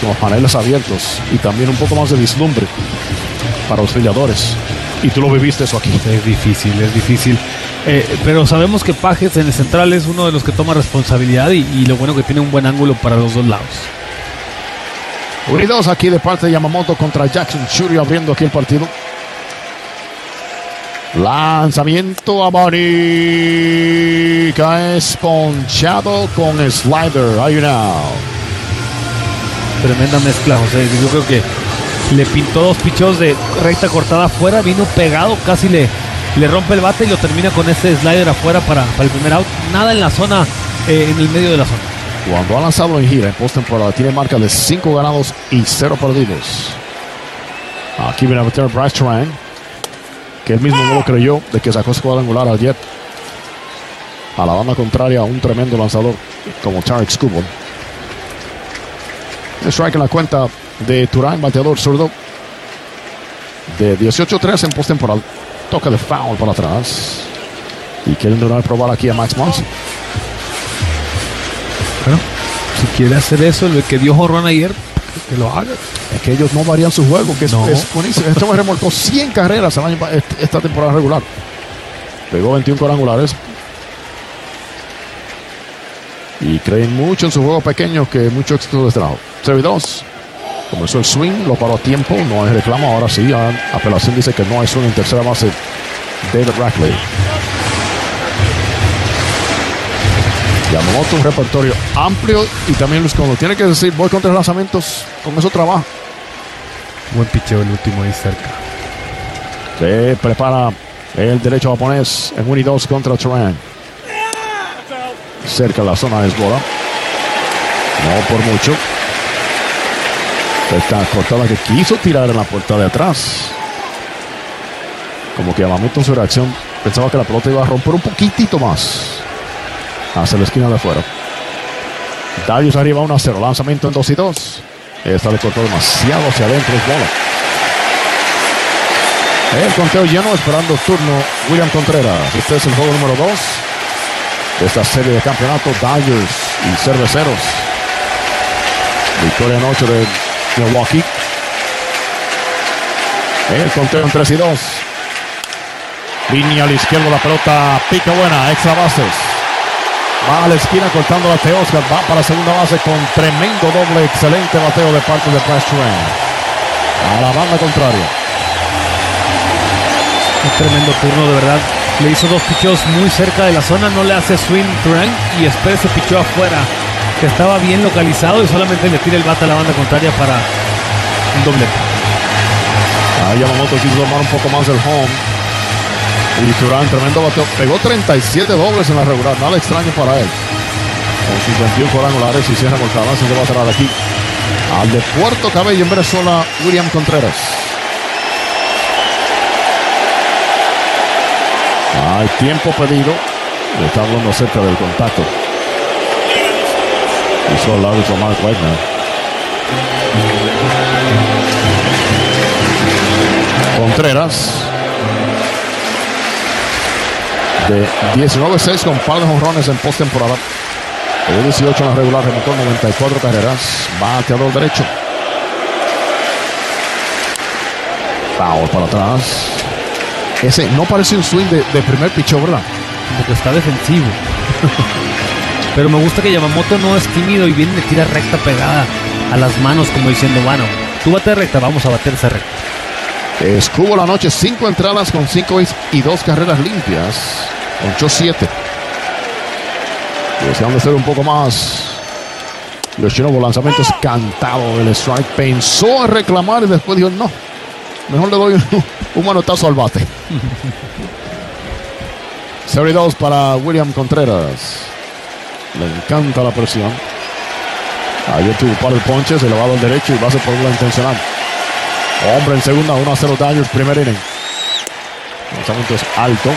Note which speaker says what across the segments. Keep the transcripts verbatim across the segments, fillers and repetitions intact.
Speaker 1: con los paneles abiertos y también un poco más de vislumbre para los filiadores. Y tú lo viviste eso aquí.
Speaker 2: Es difícil, es difícil. Eh, pero sabemos que Pages en el central es uno de los que toma responsabilidad y, y lo bueno que tiene un buen ángulo para los dos lados.
Speaker 1: Unidos aquí de parte de Yamamoto contra Jackson Churio abriendo aquí el partido. Lanzamiento a Bonica, es ponchado con slider. Hay una
Speaker 2: tremenda mezcla, José. Yo creo que le pintó dos picheos de recta cortada afuera, vino pegado, casi le, le rompe el bate y lo termina con ese slider afuera para, para el primer out. Nada en la zona, eh, en el medio de la zona.
Speaker 1: Cuando ha lanzado en gira en postemporada tiene marca de cinco ganados y cero perdidos. Aquí viene a meter Bryce Terang, que él mismo no lo creyó de que sacó su cuadrangular ayer. A la banda contraria, un tremendo lanzador como Tarek Skubal. Strike en la cuenta de Turán, bateador zurdo. De dieciocho tres en postemporada. Toca de foul para atrás. Y quieren durar probar aquí a Max Muncy.
Speaker 2: Bueno, si quiere hacer eso, el que dio jorrón ayer, que lo haga.
Speaker 1: Es que ellos no varían su juego, que es,
Speaker 2: no.
Speaker 1: es buenísimo. Este hombre remolcó cien carreras el año, esta temporada regular. Pegó veintiún cuadrangulares. Y creen mucho en su juego pequeño, que mucho éxito les trajo. cero y dos. Comenzó el swing, lo paró a tiempo, no hay reclamo. Ahora sí, apelación dice que no hay swing en tercera base. David Rackley. Yamamoto, un repertorio amplio y también Luis, cuando tiene que decir voy con tres lanzamientos, con eso trabaja.
Speaker 2: Buen picheo el último ahí cerca.
Speaker 1: Se prepara el derecho japonés en uno y dos contra Terang. Cerca de la zona es bola. No por mucho. Esta cortada que quiso tirar en la puerta de atrás. Como que Yamamoto en su reacción pensaba que la pelota iba a romper un poquitito más hacia la esquina de afuera. Darius arriba uno a cero. Lanzamiento en dos y dos. Esta le cortó demasiado hacia adentro. Es bola. El conteo lleno, esperando turno William Contreras. Este es el juego número dos de esta serie de campeonato. Dodgers y Cerveceros. Victoria en ocho de Milwaukee. El conteo en tres y dos. Línea a la izquierda, la pelota pica buena, extra bases. Va a la esquina cortando la Teoscar. Va para la segunda base con tremendo doble. Excelente bateo de parte de Bryce Terang. A la banda contraria.
Speaker 2: Un tremendo turno, de verdad. Le hizo dos picheos muy cerca de la zona. No le hace swing Terang y espera ese picheo afuera, que estaba bien localizado, y solamente le tira el bate a la banda contraria para un doblete.
Speaker 1: Ahí Yamamoto quiso tomar un poco más el home. Y Terang, tremendo bateo. Pegó treinta y siete dobles en la regular. Nada extraño para él. Con sus veintiún cuadrangulares y cien remolcadas. Se va a traer aquí al de Puerto Cabello, en Venezuela, William Contreras. Hay tiempo pedido. Le está hablando acerca del contacto. Hizo al lado de Mark Wagner. Contreras, de diecinueve seis con par de jonrones en postemporada. De dieciocho en la regular, remontó noventa y cuatro carreras. Bateador derecho. Foul para atrás. Ese no parece un swing de, de primer picheo, ¿verdad?
Speaker 2: Como que está defensivo. Pero me gusta que Yamamoto no es tímido y viene y le tira recta pegada a las manos, como diciendo, bueno, tú bate recta, vamos a bater esa recta.
Speaker 1: Escubo la noche, cinco entradas con cinco hits y dos carreras limpias. Ponchó siete. Deseando hacer un poco más. Los chinos, lanzamientos cantado del strike. Pensó en reclamar y después dijo, no, mejor le doy un, un manotazo al bate. cero y dos para William Contreras. Le encanta la presión. Ayer tuvo un par de ponches, elevado al derecho y base por bola intencional. Hombre en segunda, uno a cero Dodgers, primer inning. Lanzamiento es alto.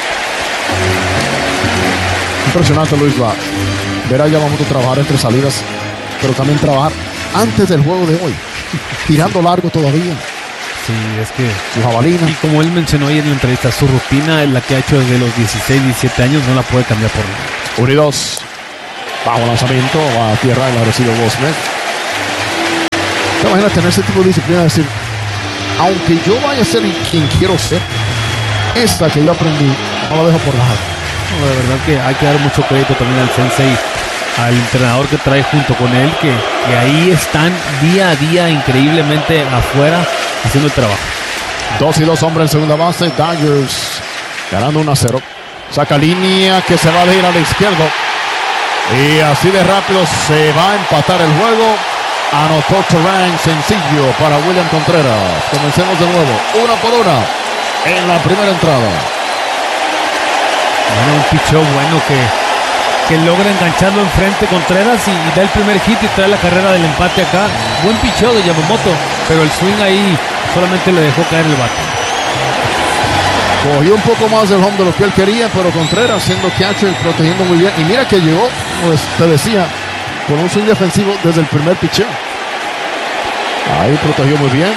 Speaker 1: Impresionante, Luis, va. Ver a Yamamoto trabajar entre salidas, pero también trabajar antes del juego de hoy. Tirando largo todavía.
Speaker 2: Sí, es que
Speaker 1: su jabalina.
Speaker 2: Y como él mencionó ayer en la entrevista, su rutina, la que ha hecho desde los dieciséis, diecisiete años, no la puede cambiar por nada.
Speaker 1: uno y dos. Bajo lanzamiento, va a tierra, el agresivo Will Smith. ¿Te imaginas tener ese tipo de disciplina? Decir, aunque yo vaya a ser quien quiero ser, esta que yo aprendí no la dejo por nada.
Speaker 2: No, de verdad que hay que dar mucho crédito también al sensei, al entrenador que trae junto con él, que, que ahí están día a día increíblemente afuera haciendo el trabajo.
Speaker 1: Dos y dos hombres en segunda base. Dodgers ganando uno a cero. Saca línea que se va a ir a la izquierda. Y así de rápido se va a empatar el juego. Anotó Terán, sencillo para William Contreras. Comencemos de nuevo, una por una en la primera entrada.
Speaker 2: Bueno, un picheo bueno que, que logra engancharlo enfrente Contreras y, y da el primer hit y trae la carrera del empate acá. Buen picheo de Yamamoto, pero el swing ahí solamente le dejó caer el bate.
Speaker 1: Cogió un poco más del home de lo que él quería, pero Contreras siendo catcher, protegiendo muy bien. Y mira que llegó, pues te decía, con un swing defensivo desde el primer picheo. Ahí protegió muy bien.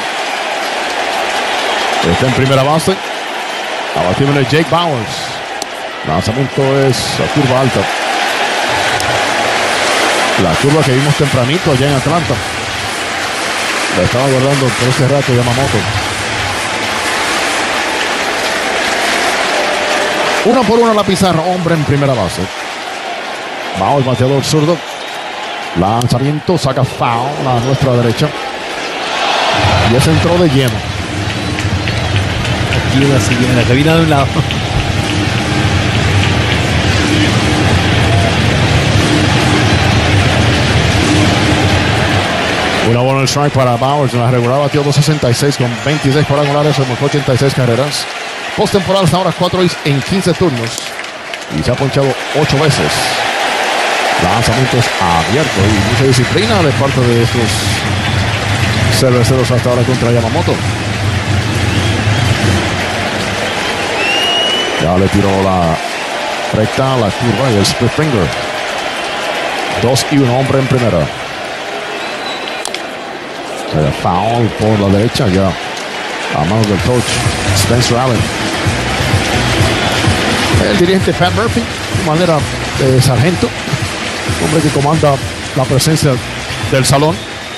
Speaker 1: Está en primera base. Abatible Jake Bauers. Lanzamiento es a curva alta. La curva que vimos tempranito allá en Atlanta. La estaba guardando por ese rato Yamamoto. Una por una la pizarra. Hombre en primera base. Bauers, bateador zurdo. Lanzamiento, saca foul a nuestra derecha. Y ese entró de lleno.
Speaker 2: Aquí en la, en la cabina de un lado.
Speaker 1: Una bola en el strike para Bauers. En la regular batió dos sesenta y seis con veintiséis cuadrangulares, remolcó ochenta y seis carreras. Postemporada hasta ahora cuatro hits en quince turnos. Y se ha ponchado ocho veces. Lanzamientos abiertos y mucha disciplina de parte de estos cerveceros hasta ahora contra Yamamoto. Ya le tiró la recta, la curva y el split finger. Dos y un hombre en primera. El foul por la derecha ya a manos del coach Spencer Allen. El dirigente Pat Murphy, de manera de sargento, hombre que comanda la presencia del salón.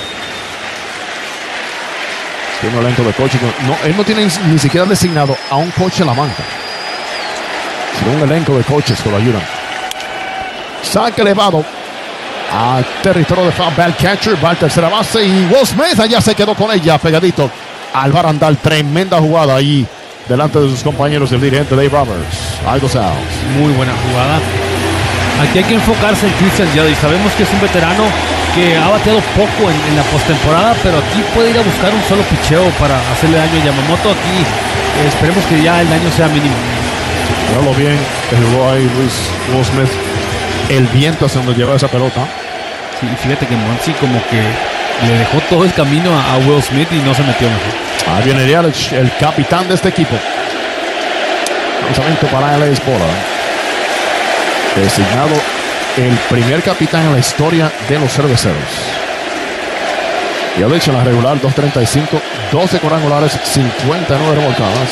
Speaker 1: Tiene un elenco de coach. No, él no tiene ni siquiera designado a un coach en la banca, sino un elenco de coaches que lo ayudan. Saque elevado a territorio de foul, ball catcher, va a tercera base y Will Smith allá se quedó con ella pegadito al barandal. Tremenda jugada ahí delante de sus compañeros del dirigente Dave Roberts. Algo outs.
Speaker 2: Muy buena jugada. Aquí hay que enfocarse en Christian Yelich. Sabemos que es un veterano que ha bateado poco en, en la postemporada, pero aquí puede ir a buscar un solo picheo para hacerle daño a Yamamoto. Aquí eh, esperemos que ya el daño sea mínimo.
Speaker 1: Míralo bien, que jugó ahí Luis Will Smith. El viento hacia donde lleva esa pelota.
Speaker 2: Sí, fíjate que Monsi como que le dejó todo el camino a, a Will Smith y no se metió mejor.
Speaker 1: Ahí viene Yelich, el capitán de este equipo. Lanzamiento para Alex Bola. Designado el primer capitán en la historia de los cerveceros. Yelich en la regular, dos treinta y cinco, doce cuadrangulares, cincuenta y nueve remolcadas.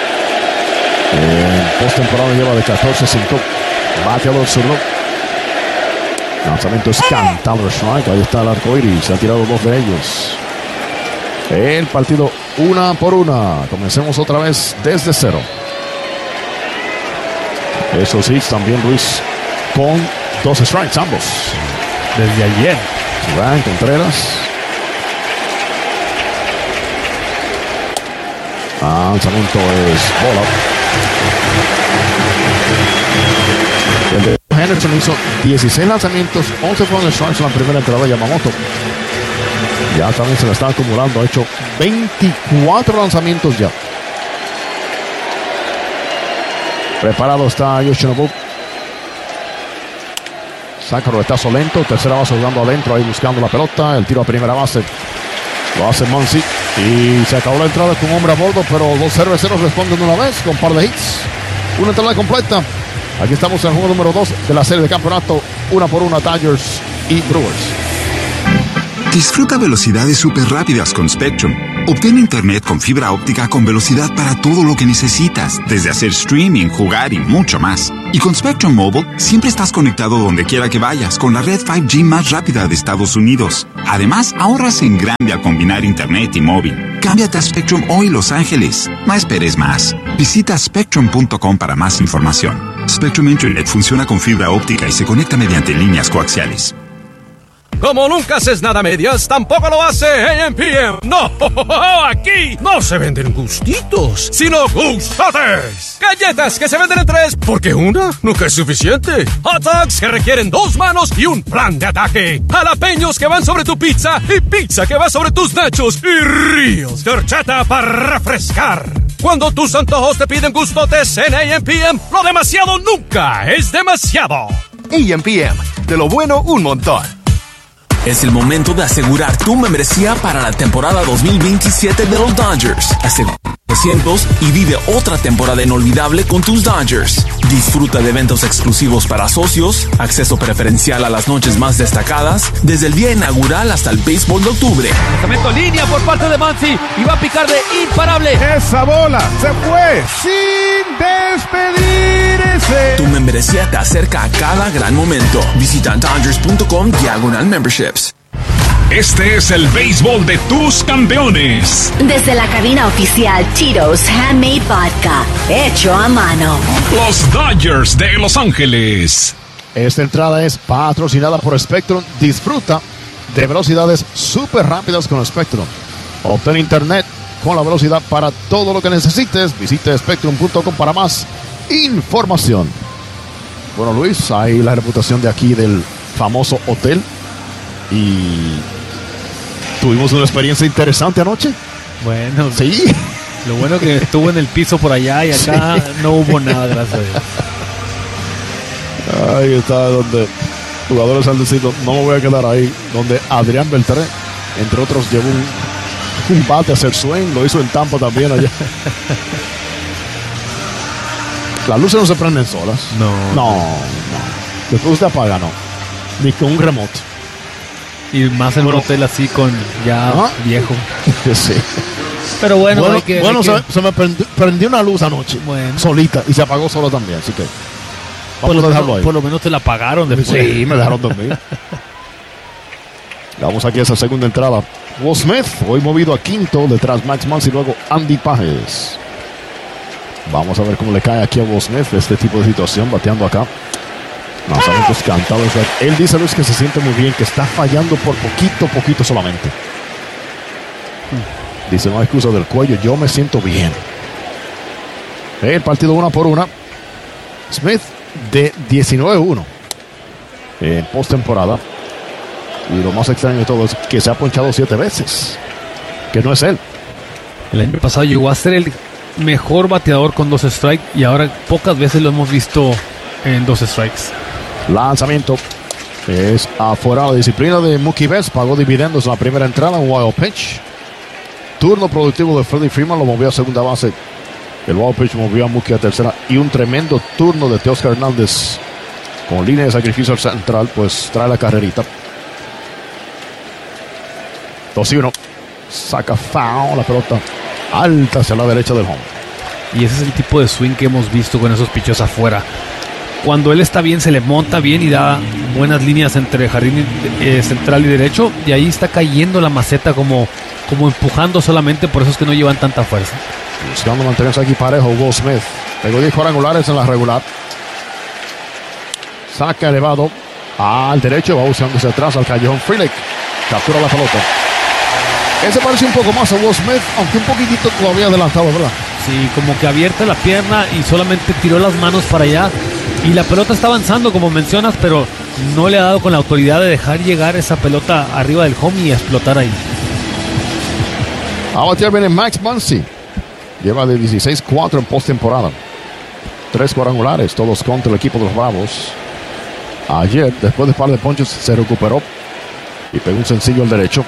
Speaker 1: En postemporada lleva de catorce cinco. Bateador zurdo. Lanzamiento es cantado strike. Ahí está el arco iris. Se han tirado dos de ellos. El partido una por una. Comencemos otra vez desde cero. Esos hits también, Luis, con dos strikes ambos.
Speaker 2: Desde ayer.
Speaker 1: Ryan Contreras. Lanzamiento es bola. El de Henderson hizo dieciséis lanzamientos, once fueron strikes en la primera entrada de Yamamoto. Ya también se le está acumulando, ha hecho veinticuatro lanzamientos ya. Preparado está Yoshinobu. Saca roletazo lento, tercera base jugando adentro, ahí buscando la pelota. El tiro a primera base lo hace Muncy. Y se acabó la entrada con hombre a bordo, pero los cerveceros responden una vez con un par de hits. Una entrada completa. Aquí estamos en el juego número dos de la serie de campeonato. Una por una, Dodgers y Brewers.
Speaker 3: Disfruta velocidades súper rápidas con Spectrum, Obtén internet con fibra óptica con velocidad para todo lo que necesitas, desde hacer streaming, jugar y mucho más. Y con Spectrum Mobile, siempre estás conectado donde quiera que vayas con la red cinco G más rápida de Estados Unidos. Además, ahorras en grande al combinar internet y móvil. Cámbiate a Spectrum hoy, Los Ángeles. No esperes más. Visita spectrum punto com para más información. Spectrum Internet funciona con fibra óptica y se conecta mediante líneas coaxiales.
Speaker 4: Como nunca haces nada a medias, tampoco lo hace A M P M. No, aquí no se venden gustitos, sino gustotes. Galletas que se venden en tres, porque una nunca es suficiente. Hot dogs que requieren dos manos y un plan de ataque. Jalapeños que van sobre tu pizza y pizza que va sobre tus nachos. Y ríos de horchata para refrescar. Cuando tus antojos te piden gustotes en A M P M, lo demasiado nunca es demasiado.
Speaker 5: A M P M, de lo bueno un montón.
Speaker 6: Es el momento de asegurar tu membresía para la temporada dos mil veintisiete de los Dodgers. Asegura cientos y vive otra temporada inolvidable con tus Dodgers. Disfruta de eventos exclusivos para socios, acceso preferencial a las noches más destacadas, desde el día inaugural hasta el béisbol de octubre.
Speaker 2: Lanzamiento línea por parte de Muncy y va a picar de imparable.
Speaker 7: Esa bola se fue sin despedirse.
Speaker 6: Tu membresía te acerca a cada gran momento. Visita Dodgers punto com diagonal memberships.
Speaker 8: Este es el béisbol de tus campeones.
Speaker 9: Desde la cabina oficial Tito's Handmade Vodka, hecho a mano.
Speaker 8: Los Dodgers de Los Ángeles.
Speaker 1: Esta entrada es patrocinada por Spectrum. Disfruta de velocidades súper rápidas con Spectrum. Obtén internet con la velocidad para todo lo que necesites. Visite spectrum punto com para más información. Bueno, Luis, hay la reputación de aquí del famoso hotel. Y tuvimos una experiencia interesante anoche.
Speaker 2: Bueno,
Speaker 1: sí.
Speaker 2: Lo bueno que estuvo en el piso por allá y acá sí. No hubo nada, gracias a Dios.
Speaker 1: Ahí está donde jugadores han decidido, no me voy a quedar ahí. Donde Adrián Beltré, entre otros, llevó un, un bate a hacer swing. Lo hizo en Tampa también allá. Las luces no se prenden solas.
Speaker 2: No.
Speaker 1: No, no. Después usted apaga, no. Ni con un remoto.
Speaker 2: Y más en bueno, un hotel así con ya ¿ah? viejo.
Speaker 1: Sí.
Speaker 2: Pero bueno,
Speaker 1: bueno,
Speaker 2: hay que,
Speaker 1: bueno
Speaker 2: hay
Speaker 1: se,
Speaker 2: que...
Speaker 1: se me prendió, prendió una luz anoche.
Speaker 2: Bueno.
Speaker 1: Solita. Y se apagó solo también. Así que vamos
Speaker 2: por
Speaker 1: a dejarlo
Speaker 2: menos,
Speaker 1: ahí.
Speaker 2: Por lo menos te la apagaron después.
Speaker 1: Sí, me dejaron dormir. Vamos aquí a esa segunda entrada. Will Smith, hoy movido a quinto. Detrás Max Muncy y luego Andy Pages. Vamos a ver cómo le cae aquí a Will Smith este tipo de situación, bateando acá. Lanzamientos cantados. Él dice, Luis, que se siente muy bien, que está fallando por poquito, poquito solamente. Dice, no hay excusa del cuello, yo me siento bien. El partido una por una. Smith de diecinueve uno en postemporada. Y lo más extraño de todo es que se ha ponchado siete veces. Que no es él.
Speaker 2: El año pasado llegó a ser el mejor bateador con dos strikes y ahora pocas veces lo hemos visto en dos strikes.
Speaker 1: Lanzamiento es afuera. La disciplina de Mookie Betts pagó dividendos en la primera entrada. Un wild pitch. Turno productivo de Freddie Freeman, lo movió a segunda base. El wild pitch movió a Mookie a tercera. Y un tremendo turno de Teoscar Hernández con línea de sacrificio al central, pues trae la carrerita. dos y uno. Saca foul, la pelota alta hacia la derecha del home.
Speaker 2: Y ese es el tipo de swing que hemos visto con esos pichos afuera. Cuando él está bien, se le monta bien y da buenas líneas entre jardín eh, central y derecho. Y ahí está cayendo la maceta como, como empujando solamente. Por eso es que no llevan tanta fuerza.
Speaker 1: Buscando mantenerse aquí parejo. Will Smith pegó diez cuadrangulares en la regular. Saca elevado al derecho. Va buscando hacia atrás al callejón. Frelick captura la pelota. Ese parece un poco más a Will Smith, aunque un poquitito todavía adelantado, ¿verdad?
Speaker 2: Sí, como que abierta la pierna y solamente tiró las manos para allá. Y la pelota está avanzando, como mencionas, pero no le ha dado con la autoridad de dejar llegar esa pelota arriba del home y explotar ahí.
Speaker 1: A batear viene Max Muncy. Lleva de dieciséis cuatro en postemporada. Tres cuadrangulares, todos contra el equipo de los Bravos. Ayer, después de un par de ponches, se recuperó y pegó un sencillo al derecho.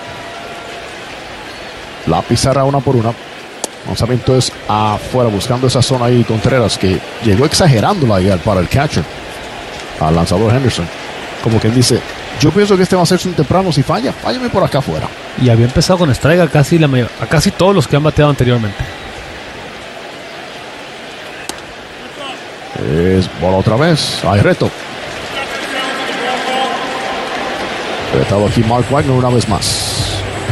Speaker 1: La pizarra una por una. Lanzamiento es afuera, buscando esa zona ahí. Contreras, que llegó exagerándola ahí para el catcher, al lanzador Henderson. Como quien dice, Yo pienso que este va a ser un temprano. Si falla, fállame por acá afuera.
Speaker 2: Y había empezado con strike a casi, la mayor, a casi todos los que han bateado anteriormente.
Speaker 1: Es bola otra vez. Hay reto. Retado aquí Mark Wagner una vez más.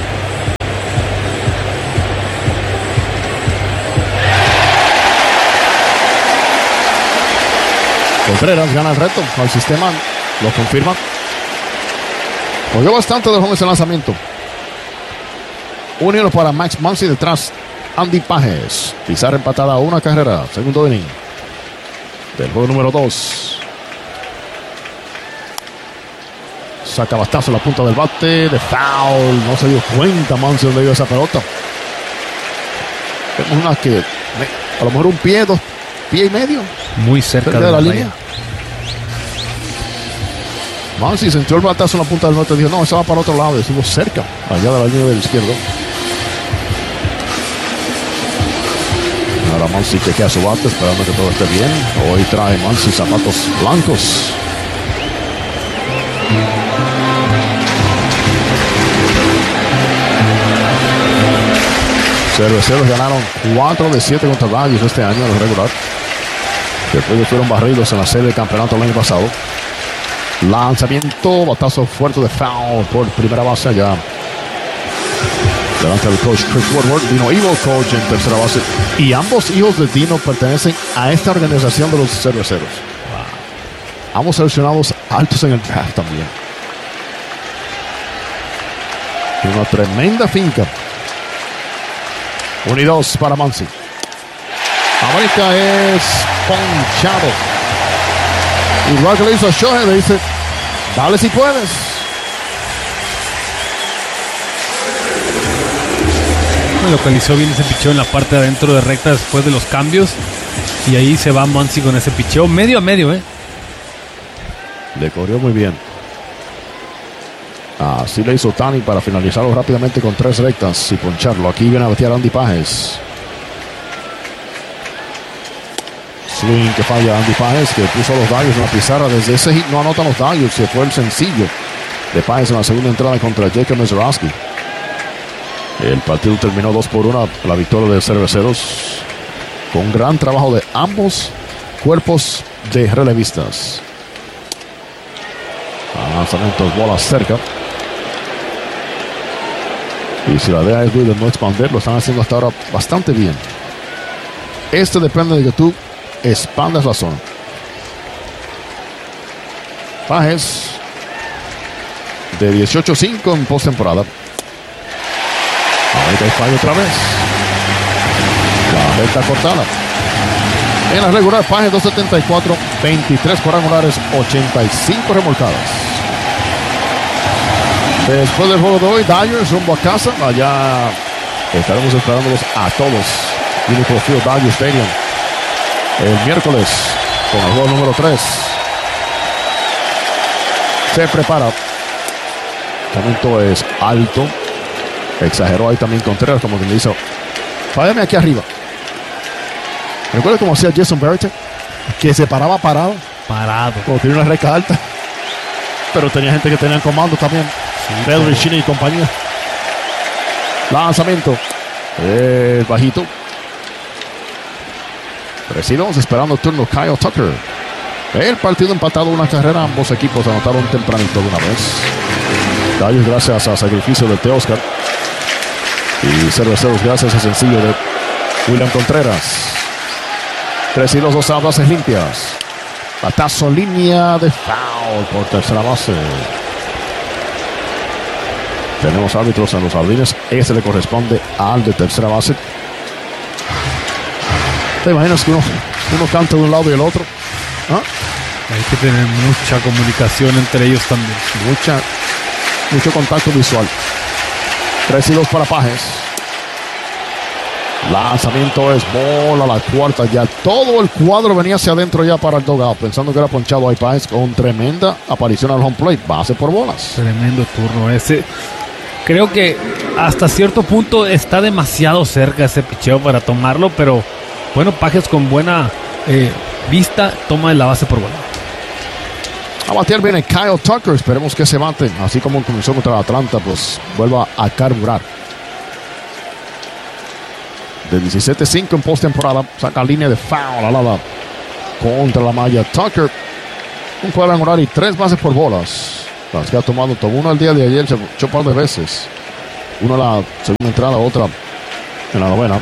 Speaker 1: Contreras gana el reto al sistema. Lo confirma. Cogió bastante de jóvenes en lanzamiento. Unido para Max Muncy, detrás Andy Pages. Pizarra empatada a una carrera. Segundo inning del juego número dos. Saca bastazo en la punta del bate. De foul. No se dio cuenta Muncy donde dio esa pelota. Vemos una que a lo mejor un pie, dos pie y medio.
Speaker 2: Muy cerca, cerca de, de la, la línea.
Speaker 1: Muncy sentió el batazo en la punta del bate y dijo, no, esa va para otro lado. Estuvo cerca, allá de la línea del izquierdo. Ahora Muncy que queda su bate, esperando que todo esté bien. Hoy trae Muncy zapatos blancos. Cerveceros ganaron cuatro de siete contra Dodgers este año en el regular. Después de fueron barridos en la serie de campeonato el año pasado. Lanzamiento, batazo fuerte de foul por primera base allá. Delante del coach Chris Woodward, Dino Evil, coach en tercera base. Y ambos hijos de Dino pertenecen a esta organización de los cerveceros. Wow. Ambos seleccionados altos en el draft también. Y una tremenda finca. uno y dos para Muncy. América es ponchado. Igual que le hizo a Shohei, le dice, dale si puedes.
Speaker 2: Localizó bien ese picheo en la parte de adentro de recta después de los cambios. Y ahí se va Muncy con ese picheo medio a medio, ¿eh?
Speaker 1: Le corrió muy bien. Así le hizo Tani para finalizarlo rápidamente con tres rectas y poncharlo. Aquí viene a batear Andy Pages. Swing que falla Andy Pages, que puso a los Dodgers en la pizarra. Desde ese hit no anotan los Dodgers, se fue el sencillo de Pages en la segunda entrada contra Jacob Mezrowski. El partido terminó dos por uno, la victoria de Cerveceros, con gran trabajo de ambos cuerpos de relevistas. Lanzamientos, bolas cerca. Y si la idea es de no expandir, lo están haciendo hasta ahora bastante bien. Este depende de que tú expandas la zona. Pages de dieciocho cinco en postemporada. Ahorita hay fallo otra vez. La recta cortada. En la regular, Pages dos setenta y cuatro, veintitrés cuadrangulares, ochenta y cinco remolcadas. Después del juego de hoy, Dodgers rumbo a casa. Allá estaremos esperándolos a todos. Unico Field, Dodger Stadium. El miércoles, con el juego número tres. Se prepara. El momento es alto. Exageró ahí también Contreras, como que le hizo. Fállame aquí arriba. ¿Recuerda cómo hacía Jason Barrett? Que se paraba parado.
Speaker 2: Parado.
Speaker 1: Como tenía una recta alta. Pero tenía gente que tenía comando también. Sí, Pedro Richini y compañía. Lanzamiento. El bajito. tres y dos, esperando el turno Kyle Tucker. El partido empatado, una carrera. Ambos equipos anotaron tempranito de una vez. Dodgers gracias a sacrificio de Teoscar. Y Cerveceros gracias a sencillo de William Contreras. tres y dos, dos a bases limpias. Batazo, línea de foul por tercera base. Tenemos árbitros en los jardines. Este le corresponde al de tercera base. ¿Te imaginas que uno, uno canta de un lado y el otro? ¿Ah?
Speaker 2: Hay que tener mucha comunicación entre ellos también.
Speaker 1: Mucha, mucho contacto visual. tres y dos para Pages. Lanzamiento es bola, la cuarta. Ya todo el cuadro venía hacia adentro ya para el dugout, pensando que era ponchado ahí Pages con tremenda aparición al home plate. Base por bolas.
Speaker 2: Tremendo turno ese. Creo que hasta cierto punto está demasiado cerca ese picheo para tomarlo, pero bueno, Pages con buena eh, vista toma la base por bola.
Speaker 1: A batear viene Kyle Tucker. Esperemos que ese bate, así como comenzó contra Atlanta, pues vuelva a carburar. De diecisiete cinco en postemporada, saca línea de foul alada contra la malla. Tucker, un cuadrangular y tres bases por bolas. Las que ha tomado, tomó uno el día de ayer, se echó un par de veces. Una en la segunda entrada, otra en la novena.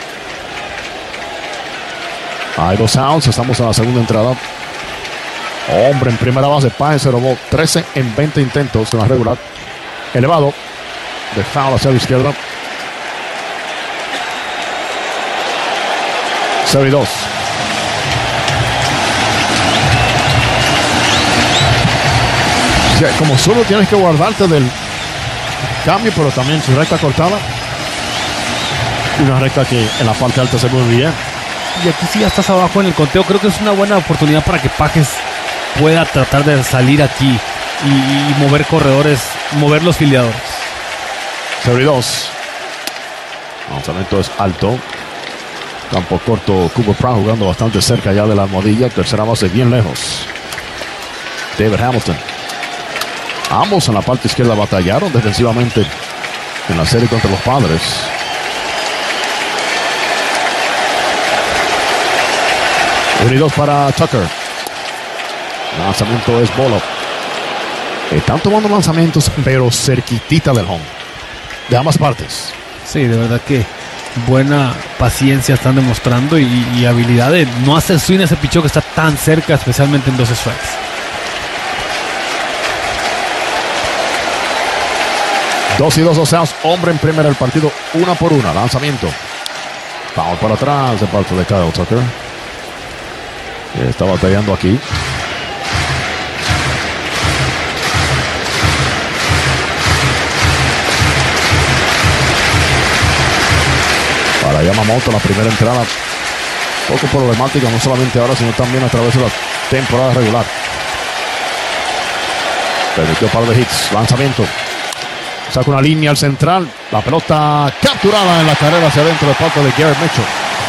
Speaker 1: Hay dos outs, estamos en la segunda entrada. Hombre, en primera base, Páez se robó trece en veinte intentos en la regular. Elevado, de foul hacia la izquierda. cero y dos. Como solo tienes que guardarte del cambio, pero también su recta cortada. Una recta que en la parte alta se mueve bien.
Speaker 2: Y aquí sí ya estás abajo en el conteo. Creo que es una buena oportunidad para que Páez pueda tratar de salir aquí y, y mover corredores, mover los filiadores.
Speaker 1: cero y dos. El lanzamiento es alto. Campo corto, Cooper Brown jugando bastante cerca ya de la almohadilla. Tercera base bien lejos. David Hamilton. Ambos en la parte izquierda batallaron defensivamente en la serie contra los Padres. uno y dos para Tucker. Lanzamiento es bola. Están tomando lanzamientos, pero cerquitita del home. De ambas partes.
Speaker 2: Sí, de verdad que buena paciencia están demostrando y, y habilidad de no hacer swing ese picheo que está tan cerca, especialmente en dos strikes.
Speaker 1: Dos y dos, dos outs. Hombre en primera el partido, una por una. Lanzamiento. Vamos para atrás de parte de Kyle Tucker. Está batallando aquí. Para Yamamoto, la primera entrada poco problemática, no solamente ahora, sino también a través de la temporada regular. Permitió par de hits. Lanzamiento. Saca una línea al central. La pelota capturada en la carrera hacia adentro de parte de Garrett Mitchell.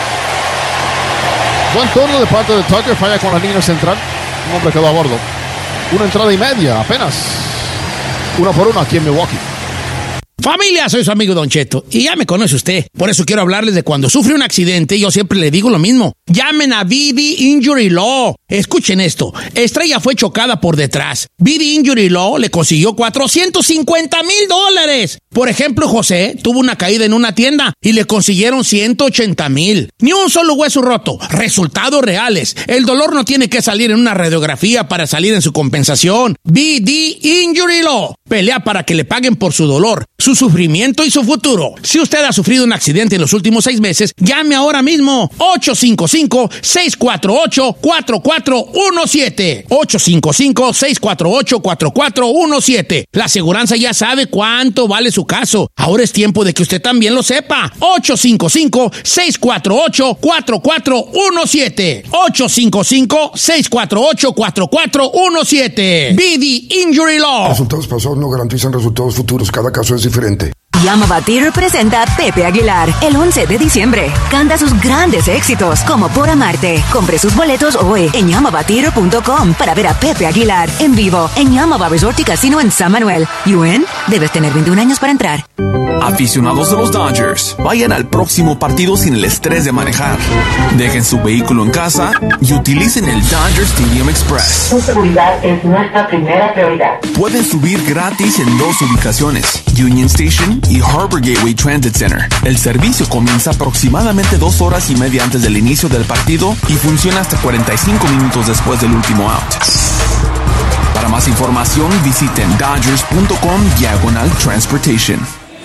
Speaker 1: Buen turno de parte de Tucker. Falla con la línea central. Un hombre quedó a bordo. Una entrada y media apenas. Una por una aquí en Milwaukee.
Speaker 10: Familia, soy su amigo Don Cheto y ya me conoce usted. Por eso quiero hablarles de cuando sufre un accidente. Yo siempre le digo lo mismo. Llamen a B D Injury Law. Escuchen esto. Estrella fue chocada por detrás. B D Injury Law le consiguió cuatrocientos cincuenta mil dólares. Por ejemplo, José tuvo una caída en una tienda y le consiguieron ciento ochenta mil. Ni un solo hueso roto. Resultados reales. El dolor no tiene que salir en una radiografía para salir en su compensación. B D Injury Law. Pelea para que le paguen por su dolor, su sufrimiento y su futuro. Si usted ha sufrido un accidente en los últimos seis meses, llame ahora mismo. ocho cinco cinco, seis cuatro ocho, cuatro cuatro uno siete. ocho cinco cinco, seis cuatro ocho, cuatro cuatro uno siete. La aseguranza ya sabe cuánto vale su caso. Ahora es tiempo de que usted también lo sepa. ocho cinco cinco, seis cuatro ocho, cuatro cuatro uno siete. ocho cinco cinco, seis cuatro ocho, cuatro cuatro uno siete. B D Injury Law.
Speaker 11: Resultados pasados no garantizan resultados futuros. Cada caso es diferente.
Speaker 9: Llama Batir presenta a Pepe Aguilar el once de diciembre. Canta sus grandes éxitos como Por Amarte. Compre sus boletos hoy en llama batir punto com para ver a Pepe Aguilar en vivo en Yamaba Resort y Casino en San Manuel. U N, debes tener veintiún años para entrar.
Speaker 6: Aficionados de los Dodgers, vayan al próximo partido sin el estrés de manejar. Dejen su vehículo en casa y utilicen el Dodger Stadium Express.
Speaker 12: Su seguridad es nuestra primera prioridad.
Speaker 6: Pueden subir gratis en dos ubicaciones, Union Station y Harbor Gateway Transit Center. El servicio comienza aproximadamente dos horas y media antes del inicio del partido y funciona hasta cuarenta y cinco minutos después del último out. Para más información, visiten dodgers punto com diagonal transportation.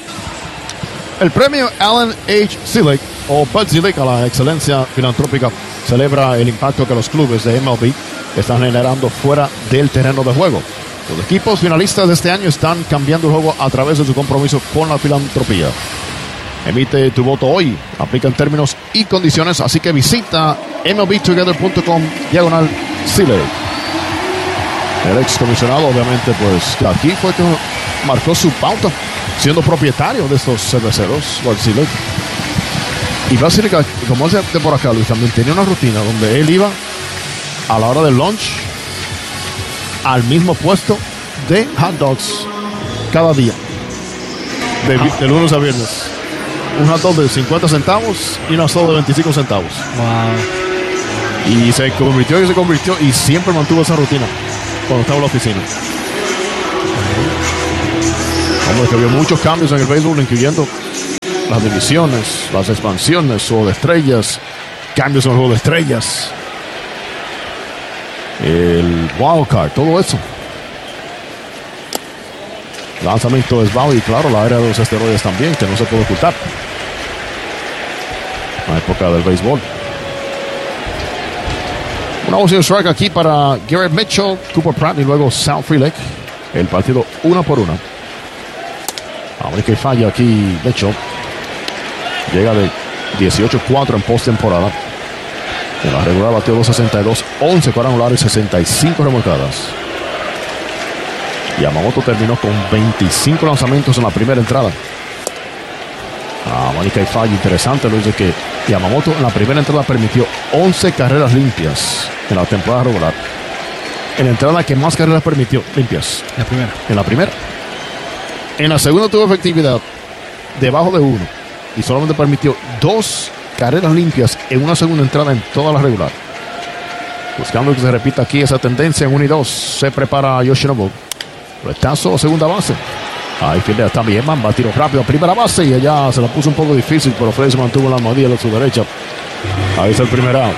Speaker 1: El premio Alan H. Selig o Bud Selig a la excelencia filantrópica celebra el impacto que los clubes de M L B están generando fuera del terreno de juego. Los equipos finalistas de este año están cambiando el juego a través de su compromiso con la filantropía. Emite tu voto hoy. Aplica en términos y condiciones, así que visita M L B together punto com diagonal Selig. El ex comisionado, obviamente, pues aquí fue que marcó su pauta, siendo propietario de estos cerveceros, Bud Selig. Y Bud Selig, como es de por acá, Luis, también tenía una rutina donde él iba a la hora del lunch al mismo puesto de hot dogs cada día, de,
Speaker 2: Ah.
Speaker 1: de lunes a viernes. Un hot dog de cincuenta centavos y una soda de veinticinco centavos.
Speaker 2: Wow.
Speaker 1: Y se convirtió y se convirtió y siempre mantuvo esa rutina cuando estaba en la oficina. Hombre, que vio muchos cambios en el béisbol, incluyendo las divisiones, las expansiones, juego de estrellas, cambios en el juego de estrellas, el wildcard, todo eso. Lanzamiento desviado y claro, la era de los esteroides también, que no se puede ocultar. La época del béisbol. Una opción strike aquí para Garrett Mitchell, Cooper Pratt y luego Sal Frelick. El partido una por una. A ver qué falla aquí Mitchell. Llega de dieciocho cuatro en postemporada. En la regular batió dos sesenta y dos, once cuadrangulares, sesenta y cinco remolcadas. Yamamoto terminó con veinticinco lanzamientos en la primera entrada. Ah, Mónica y falla interesante, Luis, de que Yamamoto en la primera entrada permitió once carreras limpias en la temporada regular. En la entrada que más carreras permitió limpias.
Speaker 2: La primera.
Speaker 1: En la primera. En la segunda tuvo efectividad debajo de uno y solamente permitió dos carreras limpias en una segunda entrada en toda la regular. Buscando que se repita aquí esa tendencia en uno y dos. Se prepara Yoshinobu. Retazo a segunda base. Ahí fildea también, man, va a tiro rápido a primera base y allá se la puso un poco difícil, pero Fred se mantuvo en la almohadilla de su derecha. Ahí está el primer out.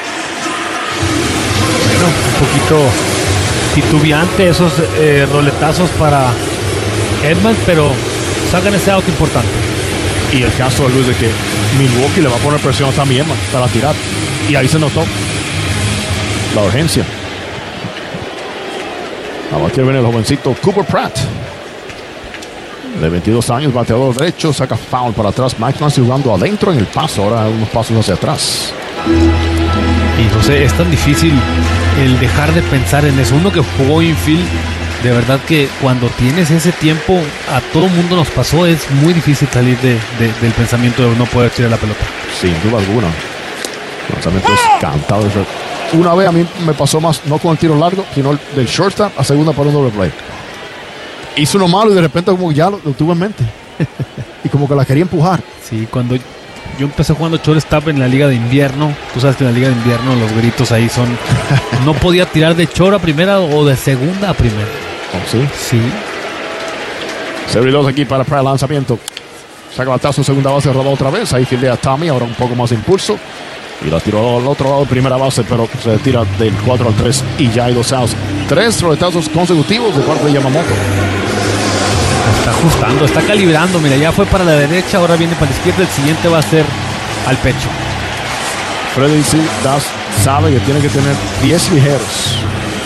Speaker 2: Bueno, un poquito titubeante esos eh, roletazos para Edman, pero sacan ese out importante.
Speaker 1: Y el caso de Luis de que Milwaukee le va a poner presión también, man, para tirar. Y ahí se notó la urgencia. Ahora aquí viene el jovencito Cooper Pratt, de veintidós años, bateador derecho, saca foul para atrás. Mike Massey jugando adentro en el paso, ahora unos pasos hacia atrás.
Speaker 2: Y José, es tan difícil el dejar de pensar en eso. Uno que jugó infield, de verdad que cuando tienes ese tiempo, a todo mundo nos pasó, es muy difícil salir de, de, del pensamiento de no poder tirar la pelota.
Speaker 1: Sin duda alguna. Lanzamientos cantados. Una vez a mí me pasó más, no con el tiro largo, sino el del shortstop a segunda para un doble play. Hizo uno malo y de repente como ya lo, lo tuve en mente. Y como que la quería empujar.
Speaker 2: Sí, cuando yo empecé jugando shortstop en la liga de invierno, tú sabes que en la liga de invierno los gritos ahí son... No podía tirar de short a primera o de segunda a primera.
Speaker 1: ¿Oh, sí?
Speaker 2: Sí.
Speaker 1: cero y dos aquí para Pratt, lanzamiento. Saca batazo en segunda base, roba otra vez. Ahí fildea Tommy, ahora un poco más de impulso. Y la tiró al otro lado de primera base, pero se tira del cuatro al tres y ya hay dos outs. Tres roletazos consecutivos de parte de Yamamoto.
Speaker 2: Está ajustando, está calibrando. Mira, ya fue para la derecha, ahora viene para la izquierda. El siguiente va a ser al pecho.
Speaker 1: Freddy sí, Das sabe que tiene que tener diez ligeros.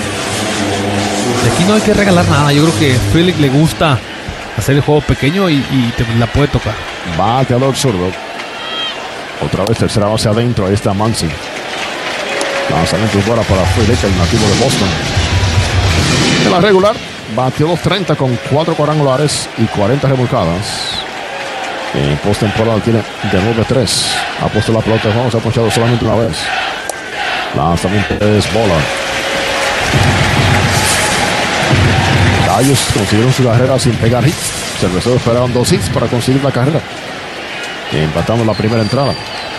Speaker 2: De aquí no hay que regalar nada. Yo creo que a Frelick le gusta hacer el juego pequeño y, y te la puede tocar.
Speaker 1: Bateador zurdo. Otra vez tercera base adentro. Ahí está Muncy. Lanzamiento fuera para Frelick, el nativo de Boston. En la regular, bateó dos treinta con cuatro cuadrangulares y cuarenta remolcadas. En postemporada tiene de nueve tres. Ha puesto la pelota de juego, se ha ponchado solamente una vez. Lanzamiento es bola. Gallos consiguieron su carrera sin pegar hits. Cerveceros esperaron dos hits para conseguir la carrera. Empatamos la primera entrada.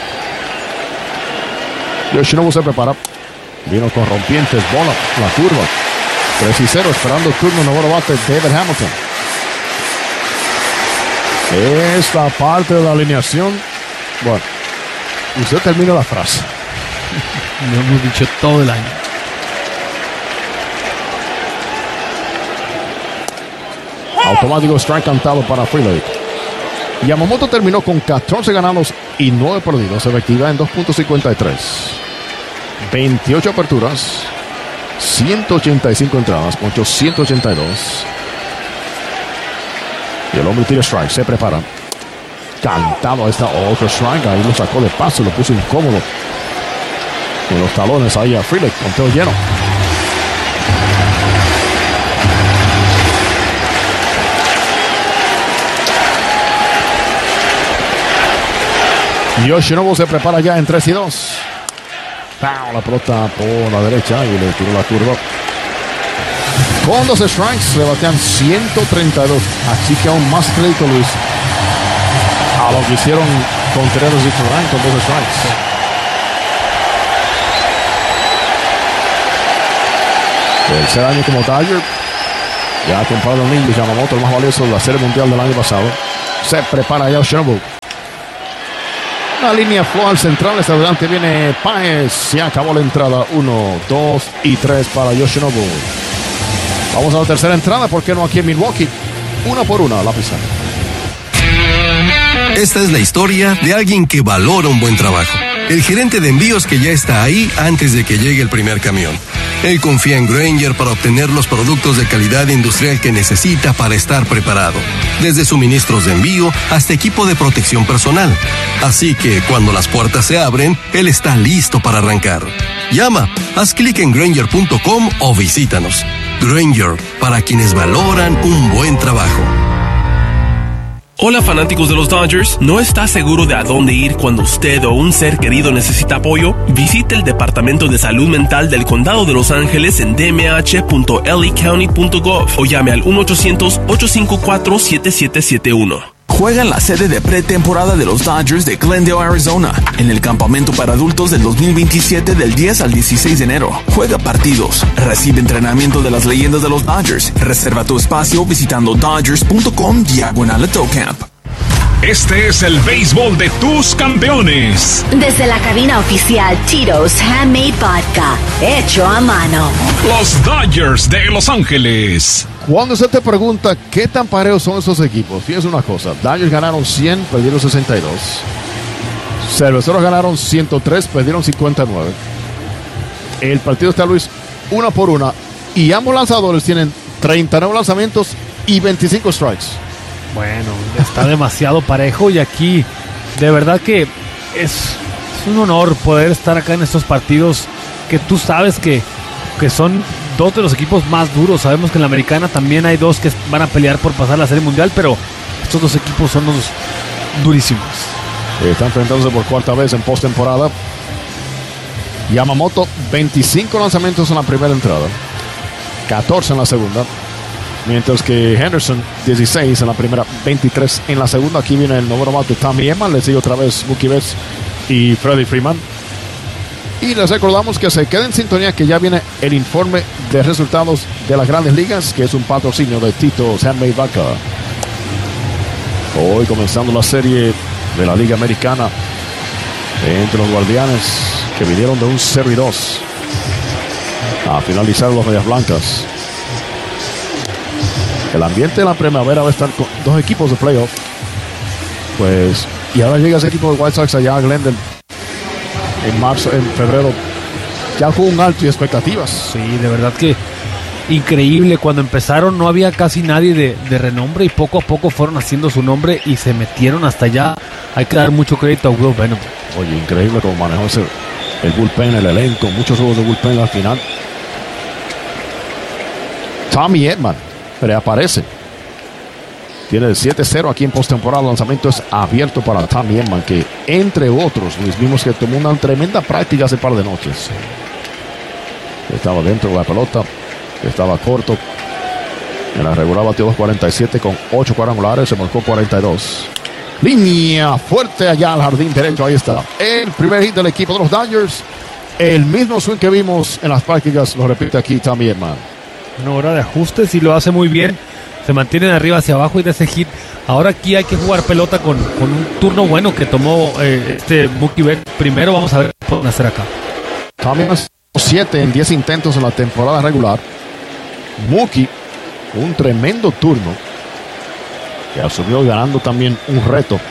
Speaker 1: Yoshinobu se prepara. Vino con rompientes, bola, la curva. tres y cero, esperando el turno, nuevo bate David Hamilton. Esta parte de la alineación. Bueno, usted termina la frase.
Speaker 2: Lo hemos dicho todo el año.
Speaker 1: Automático strike cantado para Frelick. Yamamoto terminó con catorce ganados y nueve perdidos, efectividad en dos punto cincuenta y tres. veintiocho aperturas, ciento ochenta y cinco entradas, ponchó ciento ochenta y dos. Y el hombre tira strike, se prepara. Cantado, ahí está otro strike, ahí lo sacó de paso, lo puso incómodo. Con los talones ahí a Frelick, conteo lleno. Yoshinobu se prepara ya en tres y dos. La pelota por la derecha y le tiró la curva. Con dos strikes le batean ciento treinta y dos. Así que aún más crédito, Luis, a lo que hicieron Contreras y Turán con dos strikes. Tercer año como Dodger. Ya ha comprado el niño Yamamoto, el más valioso de la Serie Mundial del año pasado. Se prepara Yoshinobu. Una línea floja al central. Esta adelante viene Páez. Se acabó la entrada. Uno, dos y tres para Yoshinobu. Vamos a la tercera entrada. ¿Por qué no aquí en Milwaukee? Una por una la pizarra.
Speaker 13: Esta es la historia de alguien que valora un buen trabajo. El gerente de envíos que ya está ahí antes de que llegue el primer camión. Él confía en Grainger para obtener los productos de calidad industrial que necesita para estar preparado. Desde suministros de envío hasta equipo de protección personal. Así que cuando las puertas se abren, él está listo para arrancar. Llama, haz clic en Grainger punto com o visítanos. Grainger, para quienes valoran un buen trabajo.
Speaker 6: Hola fanáticos de los Dodgers, ¿no está seguro de a dónde ir cuando usted o un ser querido necesita apoyo? Visite el Departamento de Salud Mental del Condado de Los Ángeles en d m h punto l a county punto gov o llame al uno ochocientos, ocho cinco cuatro, siete siete siete uno.
Speaker 14: Juega en la sede de pretemporada de los Dodgers de Glendale, Arizona, en el campamento para adultos del dos mil veintisiete del diez al dieciséis de enero. Juega partidos, recibe entrenamiento de las leyendas de los Dodgers. Reserva tu espacio visitando dodgers punto com diagonal camp.
Speaker 8: Este es el béisbol de tus campeones.
Speaker 9: Desde la cabina oficial Tito's Handmade Vodka, hecho a mano.
Speaker 8: Los Dodgers de Los Ángeles.
Speaker 1: Cuando se te pregunta qué tan parejos son esos equipos, fíjate una cosa: Dodgers ganaron cien, perdieron sesenta y dos. Cerveceros ganaron ciento tres, perdieron cincuenta y nueve. El partido está, Luis, una por una. Y ambos lanzadores tienen treinta y nueve lanzamientos y veinticinco strikes.
Speaker 2: Bueno, está demasiado parejo y aquí de verdad que es, es un honor poder estar acá en estos partidos que tú sabes que, que son dos de los equipos más duros. Sabemos que en la americana también hay dos que van a pelear por pasar la Serie Mundial, pero estos dos equipos son los durísimos.
Speaker 1: Están enfrentándose por cuarta vez en postemporada. Yamamoto, veinticinco lanzamientos en la primera entrada, catorce en la segunda. Mientras que Henderson, dieciséis en la primera, veintitrés en la segunda. Aquí viene el nuevo novato Tommy Edman. Le sigue otra vez Mookie Betts y Freddie Freeman. Y les recordamos que se queden en sintonía, que ya viene el informe de resultados de las Grandes Ligas, que es un patrocinio de Tito's Handmade Vodka. Hoy comenzando la serie de la Liga Americana entre los Guardianes, que vinieron de un cero y dos a finalizar los Medias Blancas. El ambiente de la primavera va a estar con dos equipos de playoff. Pues, y ahora llega ese equipo de White Sox allá a Glendale en marzo, en febrero, ya con un alto y expectativas.
Speaker 2: Sí, de verdad que increíble. Cuando empezaron no había casi nadie de, de renombre y poco a poco fueron haciendo su nombre y se metieron hasta allá. Hay que dar mucho crédito a Will Venom.
Speaker 1: Oye, increíble cómo manejó ese, el bullpen, el elenco, muchos juegos de bullpen al final. Tommy Edman reaparece. Tiene el siete cero aquí en postemporada. El lanzamiento es abierto para Tommy Edman, que entre otros, Luis, vimos que tomó una tremenda práctica hace par de noches. Estaba dentro de la pelota, estaba corto. En la regular batió dos cuarenta y siete con ocho cuadrangulares, se marcó cuarenta y dos. Línea fuerte allá al jardín derecho, ahí está. El primer hit del equipo de los Dodgers. El mismo swing que vimos en las prácticas, lo repite aquí Tommy Edman.
Speaker 2: Una hora de ajustes y lo hace muy bien. Se mantiene de arriba hacia abajo y de ese hit. Ahora aquí hay que jugar pelota con, con un turno bueno que tomó eh, este Mookie Betts. Primero vamos a ver qué pueden hacer acá.
Speaker 1: Tommy siete en diez intentos en la temporada regular. Mookie, un tremendo turno, que asumió ganando también un reto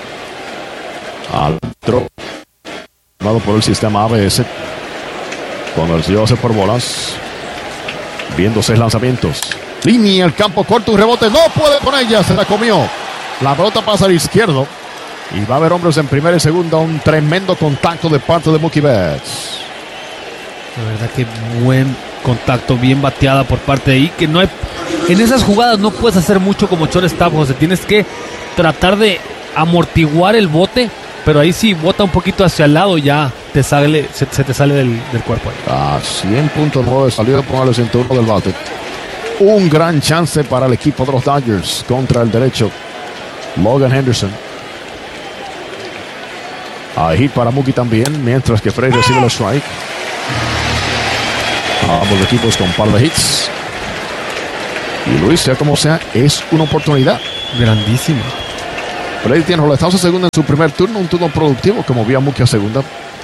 Speaker 1: al drop dado por el sistema A B S cuando el señor hace por bolas, viendo seis lanzamientos. Línea, el campo corto, un rebote, no puede con ella, se la comió. La pelota pasa al izquierdo y va a haber hombres en primera y segunda. Un tremendo contacto de parte de Mookie Betts.
Speaker 2: De verdad que buen contacto, bien bateada por parte de ahí, que no hay, en esas jugadas no puedes hacer mucho como shortstop, José, tienes que tratar de amortiguar el bote, pero ahí sí bota un poquito hacia el lado, ya te sale, se, se te sale del, del cuerpo ahí.
Speaker 1: A cien puntos nueve, salió por el ciento uno del bate. Un gran chance para el equipo de los Dodgers contra el derecho Logan Henderson. Hay hit para Mookie también, mientras que Frey recibe el strike. Ambos equipos con un par de hits. Y Luis, sea como sea, es una oportunidad
Speaker 2: grandísima.
Speaker 1: Frey tiene roletazo a segunda en su primer turno, un turno productivo que movía a Mookie a segunda.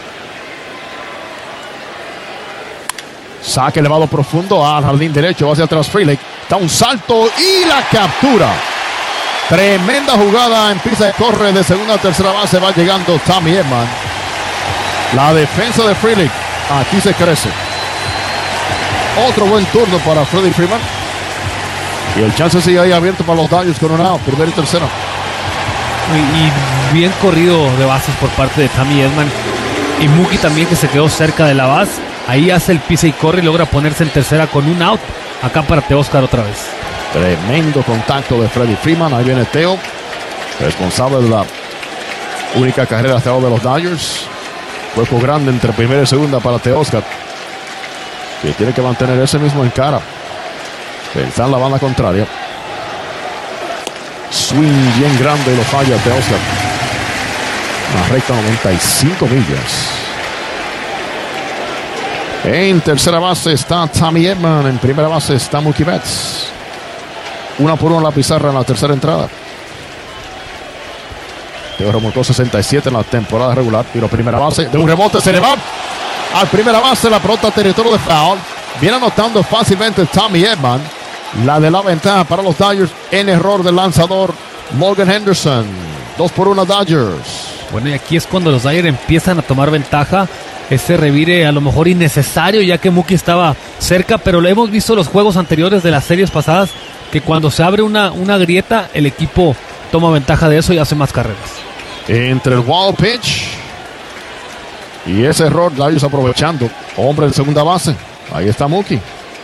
Speaker 1: Saque elevado profundo al jardín derecho, hacia atrás Frelick. Da un salto y la captura. Tremenda jugada, empieza y corre de segunda a tercera base, va llegando Tommy Edman. La defensa de Frelick aquí se crece. Otro buen turno para Freddie Freeman. Y el chance sigue ahí abierto para los Dodgers con un out, primero y tercero.
Speaker 2: Y, y bien corrido de bases por parte de Tommy Edman. Y Mookie también, que se quedó cerca de la base. Ahí hace el pisa y corre y logra ponerse en tercera con un out. Acá para Teóscar otra vez.
Speaker 1: Tremendo contacto de Freddie Freeman. Ahí viene Teo, responsable de la única carrera hasta ahora de los Dodgers. Cuerpo grande entre primera y segunda para Teóscar, que tiene que mantener ese mismo en cara. Está en la banda contraria. Swing bien grande y lo falla Teóscar. Una recta noventa y cinco millas. En tercera base está Tommy Edman. En primera base está Mookie Betts. Una por una la pizarra en la tercera entrada. Teo remontó sesenta y siete en la temporada regular. Tiro primera base. De un rebote se le va al primera base. La pelota territorio de foul. Viene anotando fácilmente Tommy Edman. La de la ventaja para los Dodgers en error del lanzador Logan Henderson. Dos por una Dodgers.
Speaker 2: Bueno, y aquí es cuando los Dodgers empiezan a tomar ventaja. Ese revire a lo mejor innecesario, ya que Mookie estaba cerca, pero lo hemos visto en los juegos anteriores de las series pasadas, que cuando se abre una, una grieta, el equipo toma ventaja de eso y hace más carreras.
Speaker 1: Entre el wild pitch y ese error, Dodgers aprovechando. Hombre en segunda base. Ahí está Mookie.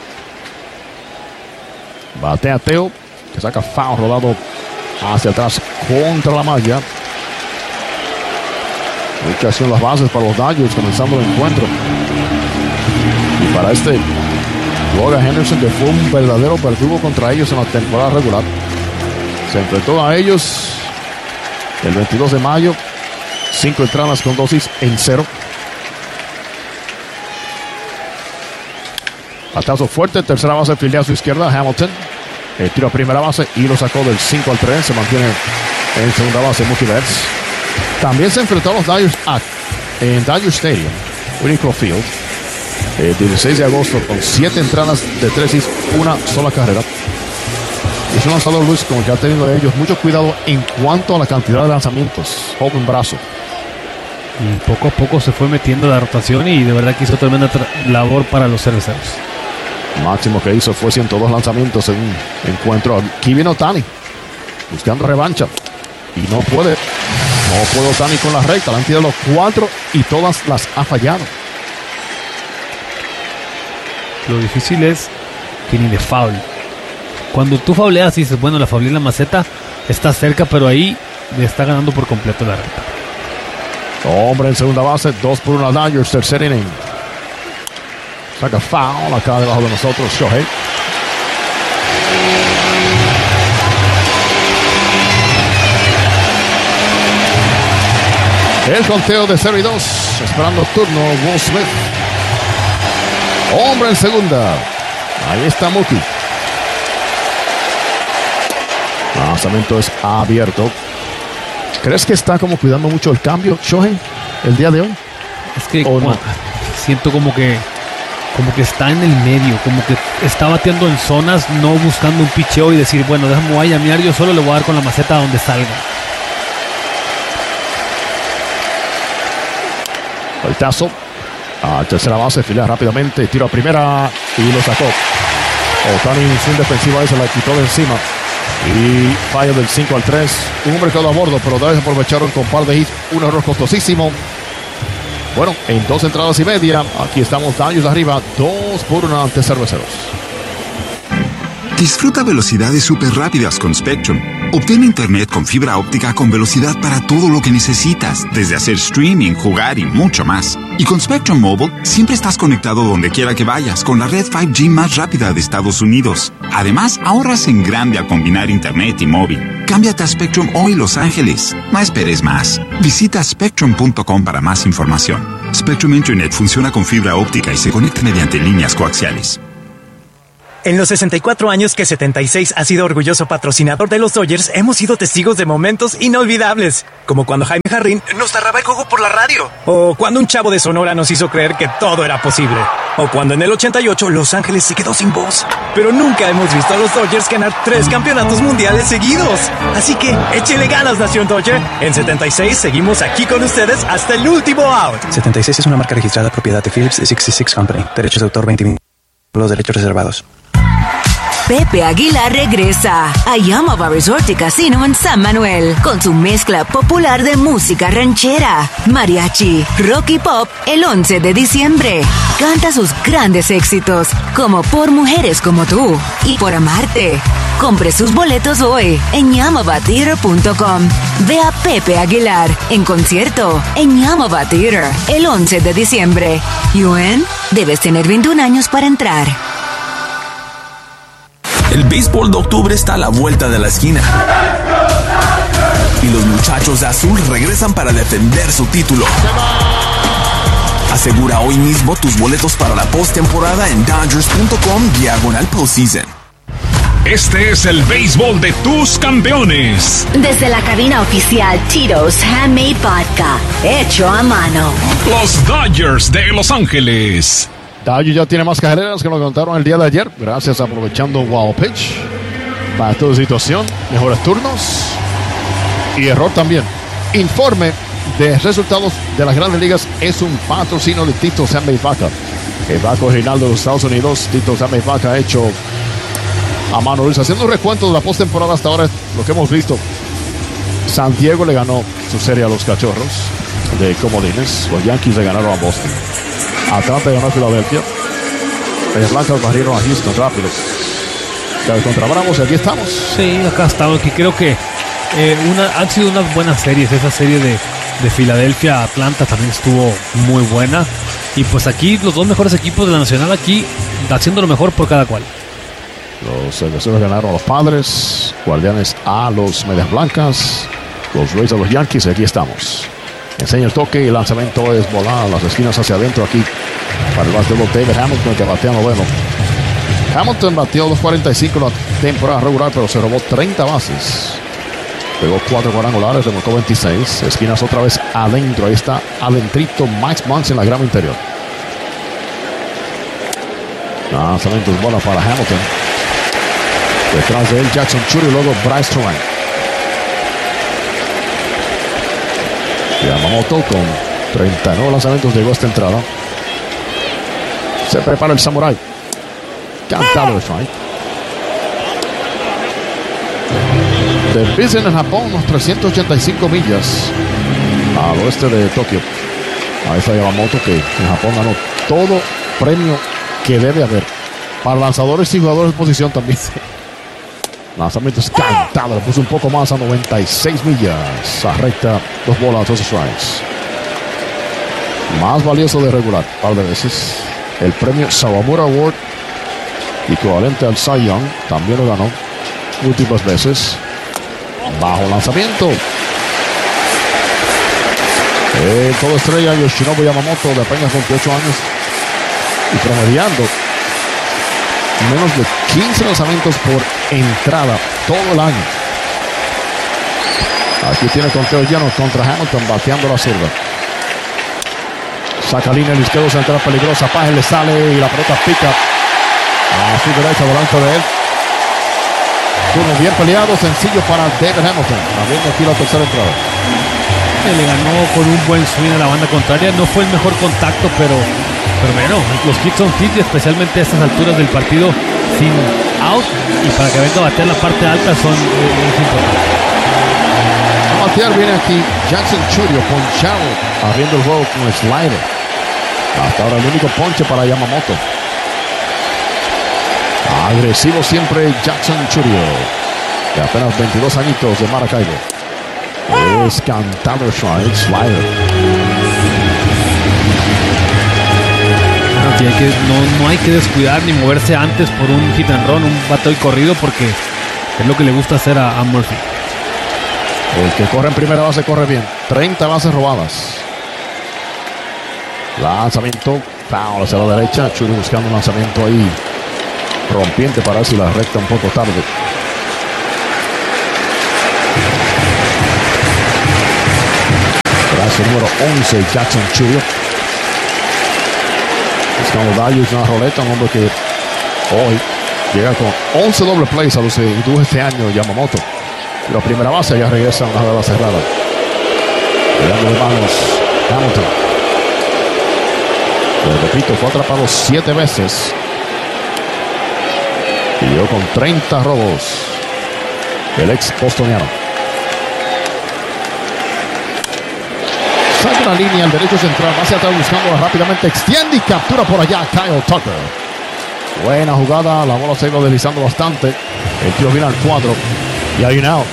Speaker 1: Batea Teo, que saca foul rodado hacia atrás contra la malla. Ubicación las bases para los Dodgers, comenzando el encuentro. Y para este Logan Henderson, que fue un verdadero verdugo contra ellos en la temporada regular. Se enfrentó a ellos el veintidós de mayo. Cinco entradas con dosis en cero. Batazo fuerte, tercera base, fildea a su izquierda, Hamilton. El tiro a primera base y lo sacó del cinco al tres. Se mantiene en segunda base Mookie Betts. También se enfrentó a los Dodgers a, en Dodger Stadium, Winco Field, el dieciséis de agosto, con siete entradas de tres y una sola carrera. Es un lanzador, Luis, como que ha tenido de ellos mucho cuidado en cuanto a la cantidad de lanzamientos, joven brazo.
Speaker 2: Y poco a poco se fue metiendo la rotación y de verdad que hizo tremenda labor para los cerveceros.
Speaker 1: El máximo que hizo fue ciento dos lanzamientos en un encuentro. Aquí viene Ohtani buscando revancha y no puede. No puede Ohtani con la recta. Le han tirado los cuatro y todas las ha fallado.
Speaker 2: Lo difícil es que ni de foul. Cuando tú fauleas y dices, bueno, la faulé en la maceta, está cerca, pero ahí le está ganando por completo la recta.
Speaker 1: Hombre en segunda base, dos por una Dodgers, tercer inning. Saca foul acá debajo de nosotros, Shohei. El conteo de cero y dos, esperando turno, Will Smith. Hombre en segunda. Ahí está Mookie. Lanzamiento es abierto. ¿Crees que está como cuidando mucho el cambio, Shohei, el día de hoy?
Speaker 2: Es que no? siento como que como que está en el medio, como que está bateando en zonas, no buscando un picheo y decir, bueno, déjame voy a llamear, yo solo le voy a dar con la maceta donde salga.
Speaker 1: Voltazo a tercera base, filea rápidamente, tiro a primera y lo sacó. Ohtani en su defensiva se la quitó de encima y falla del cinco al tres. Un hombre quedó a bordo, pero Dodgers aprovecharon con par de hits, un error costosísimo. Bueno, en dos entradas y media, aquí estamos Dodgers arriba, dos por una ante Cerveceros.
Speaker 3: Disfruta velocidades súper rápidas con Spectrum, Obtén internet con fibra óptica con velocidad para todo lo que necesitas, desde hacer streaming, jugar y mucho más. Y con Spectrum Mobile, siempre estás conectado donde quiera que vayas con la red cinco G más rápida de Estados Unidos. Además, ahorras en grande al combinar internet y móvil. Cámbiate a Spectrum hoy, Los Ángeles. No esperes más. Visita spectrum punto com para más información. Spectrum Internet funciona con fibra óptica y se conecta mediante líneas coaxiales.
Speaker 15: En los sesenta y cuatro años que setenta y seis ha sido orgulloso patrocinador de los Dodgers, hemos sido testigos de momentos inolvidables. Como cuando Jaime Jarrín nos narraba el juego por la radio. O cuando un chavo de Sonora nos hizo creer que todo era posible. O cuando en el ochenta y ocho Los Ángeles se quedó sin voz. Pero nunca hemos visto a los Dodgers ganar tres campeonatos mundiales seguidos. Así que échele ganas, Nación Dodger. En setenta y seis seguimos aquí con ustedes hasta el último out.
Speaker 16: setenta y seis es una marca registrada propiedad de Phillips sesenta y seis Company. Derechos de autor veinte. Los derechos reservados.
Speaker 9: Pepe Aguilar regresa a Yamava Resort y Casino en San Manuel con su mezcla popular de música ranchera, mariachi, rock y pop el once de diciembre. Canta sus grandes éxitos como Por Mujeres Como Tú y Por Amarte. Compre sus boletos hoy en yamava theater punto com. Ve a Pepe Aguilar en concierto en Yamava Theater el once de diciembre. U N, debes tener veintiún años para entrar.
Speaker 14: El béisbol de octubre está a la vuelta de la esquina. Y los muchachos de azul regresan para defender su título. Asegura hoy mismo tus boletos para la postemporada en dodgers punto com diagonal postseason.
Speaker 8: Este es el béisbol de tus campeones.
Speaker 17: Desde la cabina oficial Tito's Handmade Vodka, hecho a mano.
Speaker 8: Los Dodgers de Los Ángeles.
Speaker 1: Dodgers ya tiene más carreras que lo contaron el día de ayer, gracias a aprovechando wild pitch para toda situación, mejores turnos y error también. Informe de resultados de las grandes ligas es un patrocinio de Tito's Handmade Vodka, el banco original de los Estados Unidos. Tito's Handmade Vodka hecho a mano. Luis, haciendo un recuento de la postemporada hasta ahora, lo que hemos visto: San Diego le ganó su serie a los Cachorros de comodines, los Yankees le ganaron a Boston, Atlanta ganó a Filadelfia, las Blancas barrieron a Houston rápido. Contra Bravos, y aquí estamos.
Speaker 2: Sí, acá estamos, que creo que eh, una, han sido unas buenas series. Esa serie de, de Filadelfia Atlanta también estuvo muy buena. Y pues aquí los dos mejores equipos de la Nacional aquí haciendo lo mejor por cada cual.
Speaker 1: Los cerveceros ganaron a los Padres, Guardianes a los Medias Blancas, los Rays a los Yankees, y aquí estamos. Enseña el toque y el lanzamiento es volado, las esquinas hacia adentro aquí para el bateador David Hamilton, que batea noveno. Hamilton batió dos cuarenta y cinco en la temporada regular, pero se robó treinta bases. Pegó cuatro cuadrangulares, remolcó veintiséis. Esquinas otra vez adentro, ahí está adentrito Max Muncy en la grama interior. Lanzamiento es bola para Hamilton. Detrás de él Jackson Churi y luego Bryce Turang. Yamamoto con treinta y nueve lanzamientos llegó a esta entrada. Se prepara el Samurai. Cantado el strike. De Bizen en Japón, unos trescientas ochenta y cinco millas al oeste de Tokio. Ahí está Yamamoto, que en Japón ganó todo premio que debe haber. Para lanzadores y jugadores de posición también. Lanzamiento es cantado, le puso un poco más a noventa y seis millas. A recta, dos bolas, dos strikes. Más valioso de regular, un par de veces. El premio Sawamura Award, equivalente al Cy Young, también lo ganó múltiples veces. Bajo lanzamiento. Eh, todo estrella Yoshinobu Yamamoto, de apenas veintiocho años y promediando menos de quince lanzamientos por entrada todo el año. Aquí tiene conteo lleno contra Hamilton, bateando la zurda. Saca línea el izquierdo, central peligrosa. Paje le sale y la pelota pica a su derecha delante de él. Turno bien peleado, sencillo para David Hamilton. También aquí la tercera entrada.
Speaker 2: Le ganó con un buen swing a la banda contraria. No fue el mejor contacto, pero, pero bueno, los hits son hits, especialmente a estas alturas del partido sin out. Y para que venga a batear la parte alta son eh, es importante.
Speaker 1: A batear viene aquí Jackson Churio, ponchado, abriendo el juego con el slider. Hasta ahora el único ponche para Yamamoto. Agresivo siempre Jackson Churio. de apenas veintidós añitos de Maracaibo. Es cantado strike, slider.
Speaker 2: No, hay que, no, no hay que descuidar ni moverse antes por un hit and run, un bateo y corrido, porque es lo que le gusta hacer a, a Murphy.
Speaker 1: El que corre en primera base corre bien. treinta bases robadas. Lanzamiento, foul hacia la derecha. Churi buscando un lanzamiento ahí rompiente para ver si la recta un poco tarde. Brazo número once, Jackson Churio. Buscando Darius, una roleta, un hombre que hoy llega con once doble plays a los que tuvo este año Yamamoto. Pero a primera base ya regresa una jugada cerrada. Llegando de manos Hamilton. Les repito, fue atrapado siete veces. Y llegó con treinta robos. El ex bostoniano. Saca una línea al derecho central. Va hacia atrás buscando rápidamente. Extiende y captura por allá Kyle Tucker. Buena jugada. La bola se ha ido deslizando bastante. El tiro viene al cuadro. Y hay un out.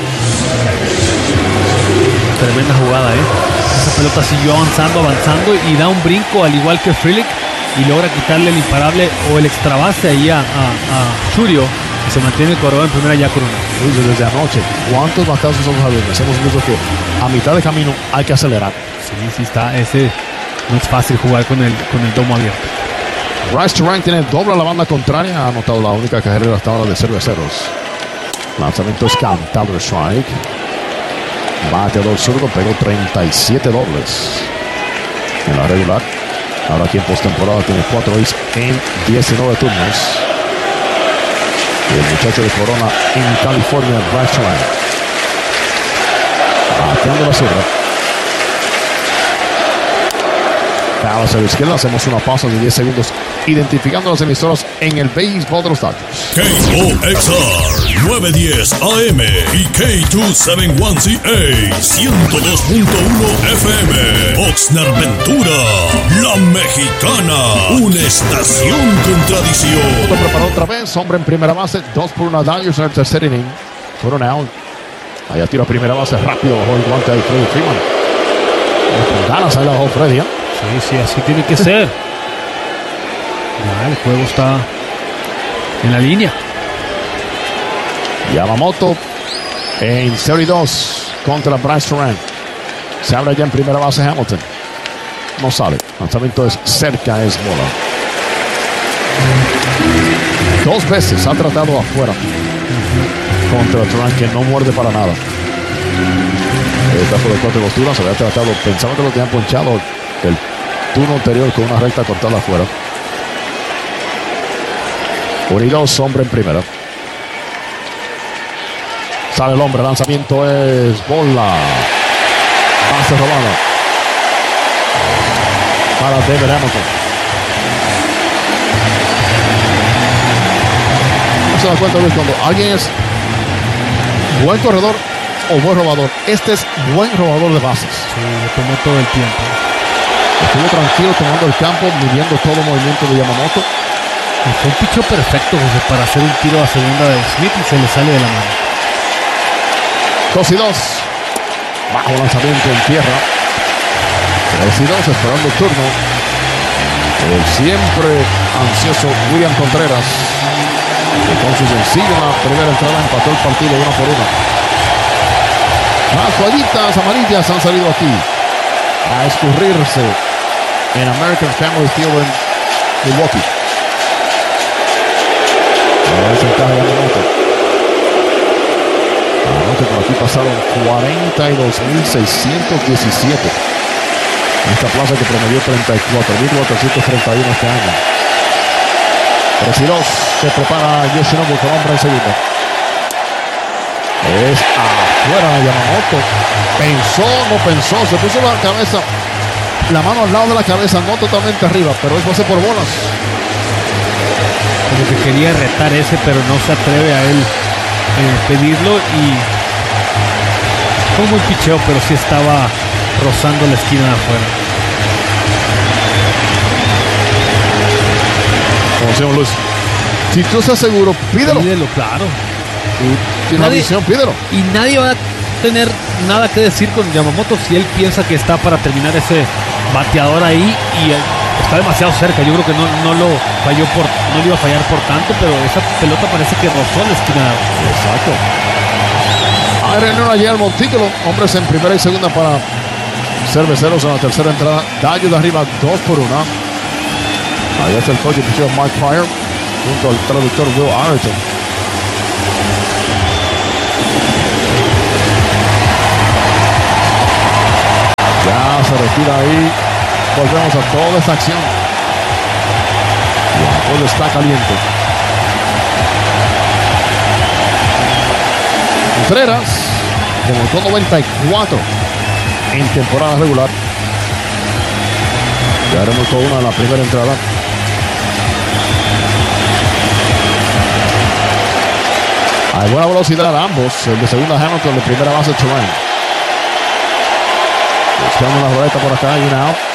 Speaker 2: Tremenda jugada, ¿eh? Esa pelota siguió avanzando, avanzando y da un brinco al igual que Frelick y logra quitarle el imparable o el extra base ahí a, a, a Churio y se mantiene el corredor en primera ya con una.
Speaker 1: Desde anoche, ¿cuántos batazos son Javier? Hacemos mucho que a mitad de camino hay que acelerar.
Speaker 2: Sí, sí está. Ese no es fácil jugar con el, con el domo abierto.
Speaker 1: Bryce Terang tiene doble a la banda contraria. Ha anotado la única carrera hasta ahora de cerveceros. Lanzamiento es cantado, strike. Bateador zurdo, pegó treinta y siete dobles en la regular. Ahora aquí en postemporada tiene cuatro hits en diecinueve turnos. Y el muchacho de Corona en California, Bryce Terang. Bateando la zurda. A la izquierda hacemos una pausa de diez segundos identificando las emisoras en el béisbol de los Dodgers.
Speaker 18: K O X R nueve diez A M y K dos setenta y uno C A ciento dos punto uno F M. Oxnard Ventura, la mexicana, una estación con tradición.
Speaker 1: Todo preparado otra vez, hombre en primera base, dos por una Dodgers en el tercer inning. Por un out. Allá tira primera base rápido bajo el guante de Freddie Freeman. Con ganas ahí la bajó Freddy, ¿eh?
Speaker 2: Sí, sí, así tiene que ser. Ya, el juego está en la línea.
Speaker 1: Yamamoto en cero y dos contra Bryce Terang. Se abre ya en primera base Hamilton. No sale. Lanzamiento es cerca, es bola. Dos veces ha tratado afuera contra Terang, que no muerde para nada. Está por el cuatro de postura. Se había tratado, pensaba que lo tenían ponchado el turno anterior con una recta cortada afuera. Unidos, hombre en primera. Sale el hombre, lanzamiento es bola. Base robada para David Hamilton. No se da cuenta, Luis, cuando alguien es buen corredor o buen robador. Este es buen robador de bases.
Speaker 2: Sí, le tomó todo el tiempo.
Speaker 1: Estuvo tranquilo tomando el campo, midiendo todo el movimiento de Yamamoto.
Speaker 2: Y fue un picho perfecto, José, para hacer un tiro a segunda de Smith y se le sale de la mano.
Speaker 1: dos y dos. Bajo lanzamiento en tierra. tres y dos, esperando el turno. El siempre ansioso William Contreras. Que con su sencillo en la primera entrada empató el partido uno por uno. Las toallitas amarillas han salido aquí a escurrirse en American Family Field en Milwaukee. Ahora es el caja de Yamamoto. Anoche por aquí pasaron cuarenta y dos mil seiscientos diecisiete. Esta plaza que promedió treinta y cuatro mil cuatrocientos treinta y uno este año. tres y dos. Se prepara Yoshinobu con hombre en segunda. Es afuera de Yamamoto. Pensó, no pensó. Se puso la cabeza, la mano al lado de la cabeza, no totalmente arriba, pero eso hace por bolas.
Speaker 2: Como que quería retar ese, pero no se atreve a él eh, pedirlo y fue muy picheo, pero sí estaba rozando la esquina de afuera.
Speaker 1: Como decimos, Luis, si tú estás seguro, pídelo.
Speaker 2: Pídelo, claro.
Speaker 1: tiene una visión, pídelo.
Speaker 2: Y nadie va a tener nada que decir con Yamamoto si él piensa que está para terminar ese bateador ahí y eh, está demasiado cerca. Yo creo que no, no lo falló por, no le iba a fallar por tanto, pero esa pelota parece que rozó la esquina.
Speaker 1: Exacto. Arenero allá al montículo. Hombres en primera y segunda para Cerveceros en la tercera entrada. Dodgers de arriba, dos por una. Ahí está el coach de Mike Pryor junto al traductor Will Arrington. Ya se retira ahí. Volvemos a toda esta acción. El juego está caliente. Contreras demostró noventa y cuatro en temporada regular. Ya remontó una en la primera entrada. Hay buena velocidad a ambos. El de segunda Hamilton, el de primera base Tulane. Buscando una roleta por acá y una out.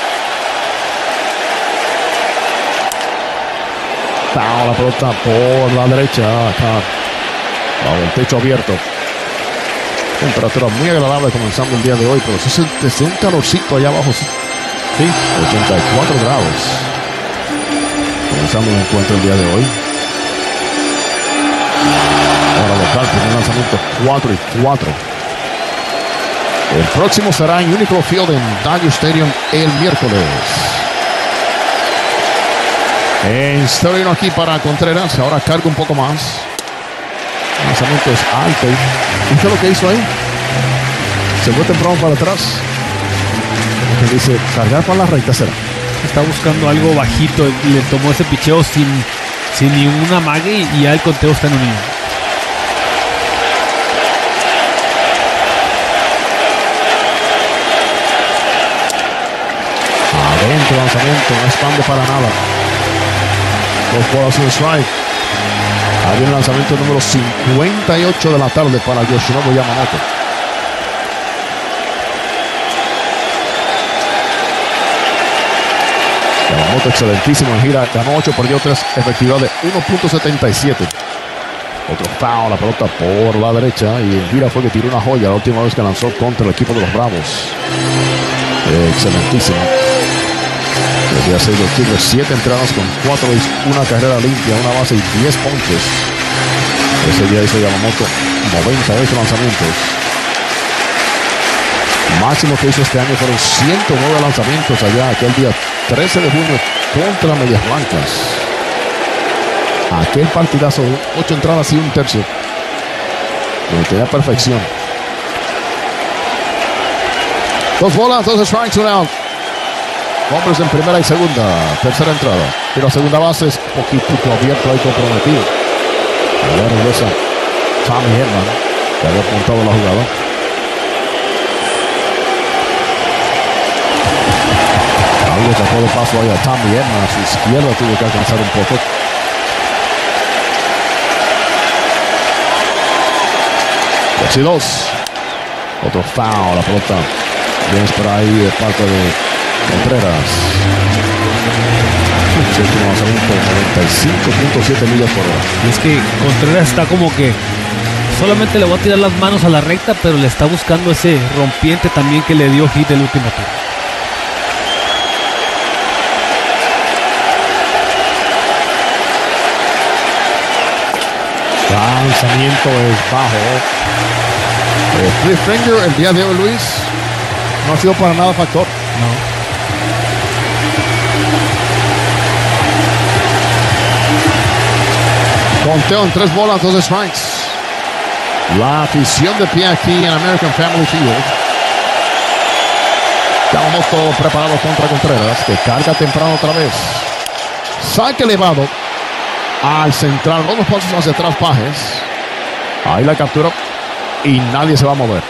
Speaker 1: Foul, la pelota por la derecha. Acá. Bajo el techo abierto. Temperatura muy agradable comenzando el día de hoy, pero sí se desde un calorcito allá abajo. Sí. Sí. ochenta y cuatro grados. Comenzando el encuentro el día de hoy. Ahora local, primer lanzamiento cuatro y cuatro. El próximo será en Uniqlo Field en Dodger Stadium el miércoles. En Sterling aquí para Contreras. Ahora carga un poco más. El lanzamiento es alto. ¿Y qué es lo que hizo ahí? Se fue temprano para atrás. Que dice cargar para la recta será.
Speaker 2: Está buscando algo bajito. Le tomó ese picheo sin, sin ninguna amague y ya el conteo está en un nivel.
Speaker 1: Adentro lanzamiento, no expande para nada. Dos bolas y un strike. Ahí viene el lanzamiento número cincuenta y ocho de la tarde para Yoshinobu Yamamoto. Yamamoto excelentísimo en gira. Ganó ocho, perdió tres. Efectividad de uno punto setenta y siete. Otro foul, la pelota por la derecha. Y en gira fue que tiró una joya la última vez que lanzó contra el equipo de los Bravos. Eh, excelentísimo. El día seis de octubre, siete entradas con cuatro y una carrera limpia, una base y diez ponches. Ese día hizo Yamamoto noventa y ocho lanzamientos. Máximo que hizo este año fueron ciento nueve lanzamientos allá aquel día trece de junio contra Medias Blancas. Aquel partidazo, ocho entradas y un tercio. Donde tenía perfección. Dos bolas, dos strikes, un out. Hombres en primera y segunda. Tercera entrada. Y la segunda base es un poquito abierto ahí comprometido. Allá regresa Tommy Edman, que había apuntado la jugada. Algo sacó de paso ahí a Tommy Edman. A su izquierda tuvo que alcanzar un poco. dos y dos. Otro foul. La pelota viene por ahí de parte de Contreras. Su último lanzamiento noventa y cinco punto siete millas por hora.
Speaker 2: Y es que Contreras está como que solamente le va a tirar las manos a la recta, pero le está buscando ese rompiente también que le dio hit el último turno.
Speaker 1: Lanzamiento es bajo. Eh, Cliff Finger el día de hoy, Luis, no ha sido para nada factor.
Speaker 2: No.
Speaker 1: Conteo en tres bolas, dos strikes. La afición de pie aquí en American Family Field. Yamamoto preparado contra Contreras, que carga temprano otra vez. Saque elevado al central, dos pasos hacia atrás Pajes. Ahí la captura y nadie se va a mover.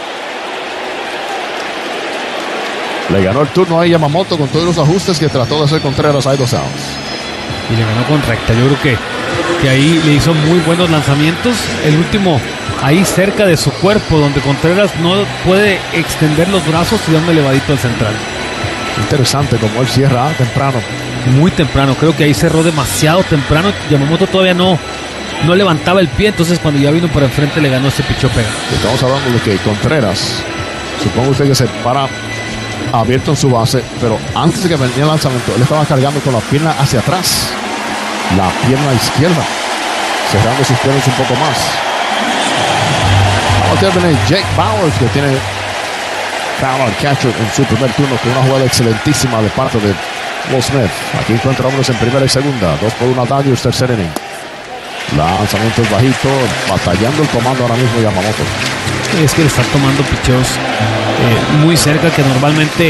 Speaker 1: Le ganó el turno a Yamamoto con todos los ajustes que trató de hacer Contreras. Hay dos outs.
Speaker 2: Y le ganó con recta. Yo creo que, que ahí le hizo muy buenos lanzamientos. El último ahí cerca de su cuerpo, donde Contreras no puede extender los brazos y darle elevadito al central.
Speaker 1: Interesante como él cierra temprano.
Speaker 2: Muy temprano. Creo que ahí cerró demasiado temprano. Yamamoto todavía no, no levantaba el pie, entonces cuando ya vino por enfrente le ganó ese picheo pegado.
Speaker 1: Estamos hablando de que Contreras, supongo usted que se para abierto en su base, pero antes de que venía el lanzamiento, él estaba cargando con la pierna hacia atrás, la pierna izquierda, cerrando sus piernas un poco más. Ahora viene Jake Bauers, que tiene Power Catcher en su primer turno, con una jugada excelentísima de parte de Will Smith. Aquí encuentra hombres en primera y segunda, dos por una Dodgers, tercer inning. Lanzamiento es bajito, batallando el comando ahora mismo Yamamoto.
Speaker 2: Es que le está tomando picheos eh, muy cerca, que normalmente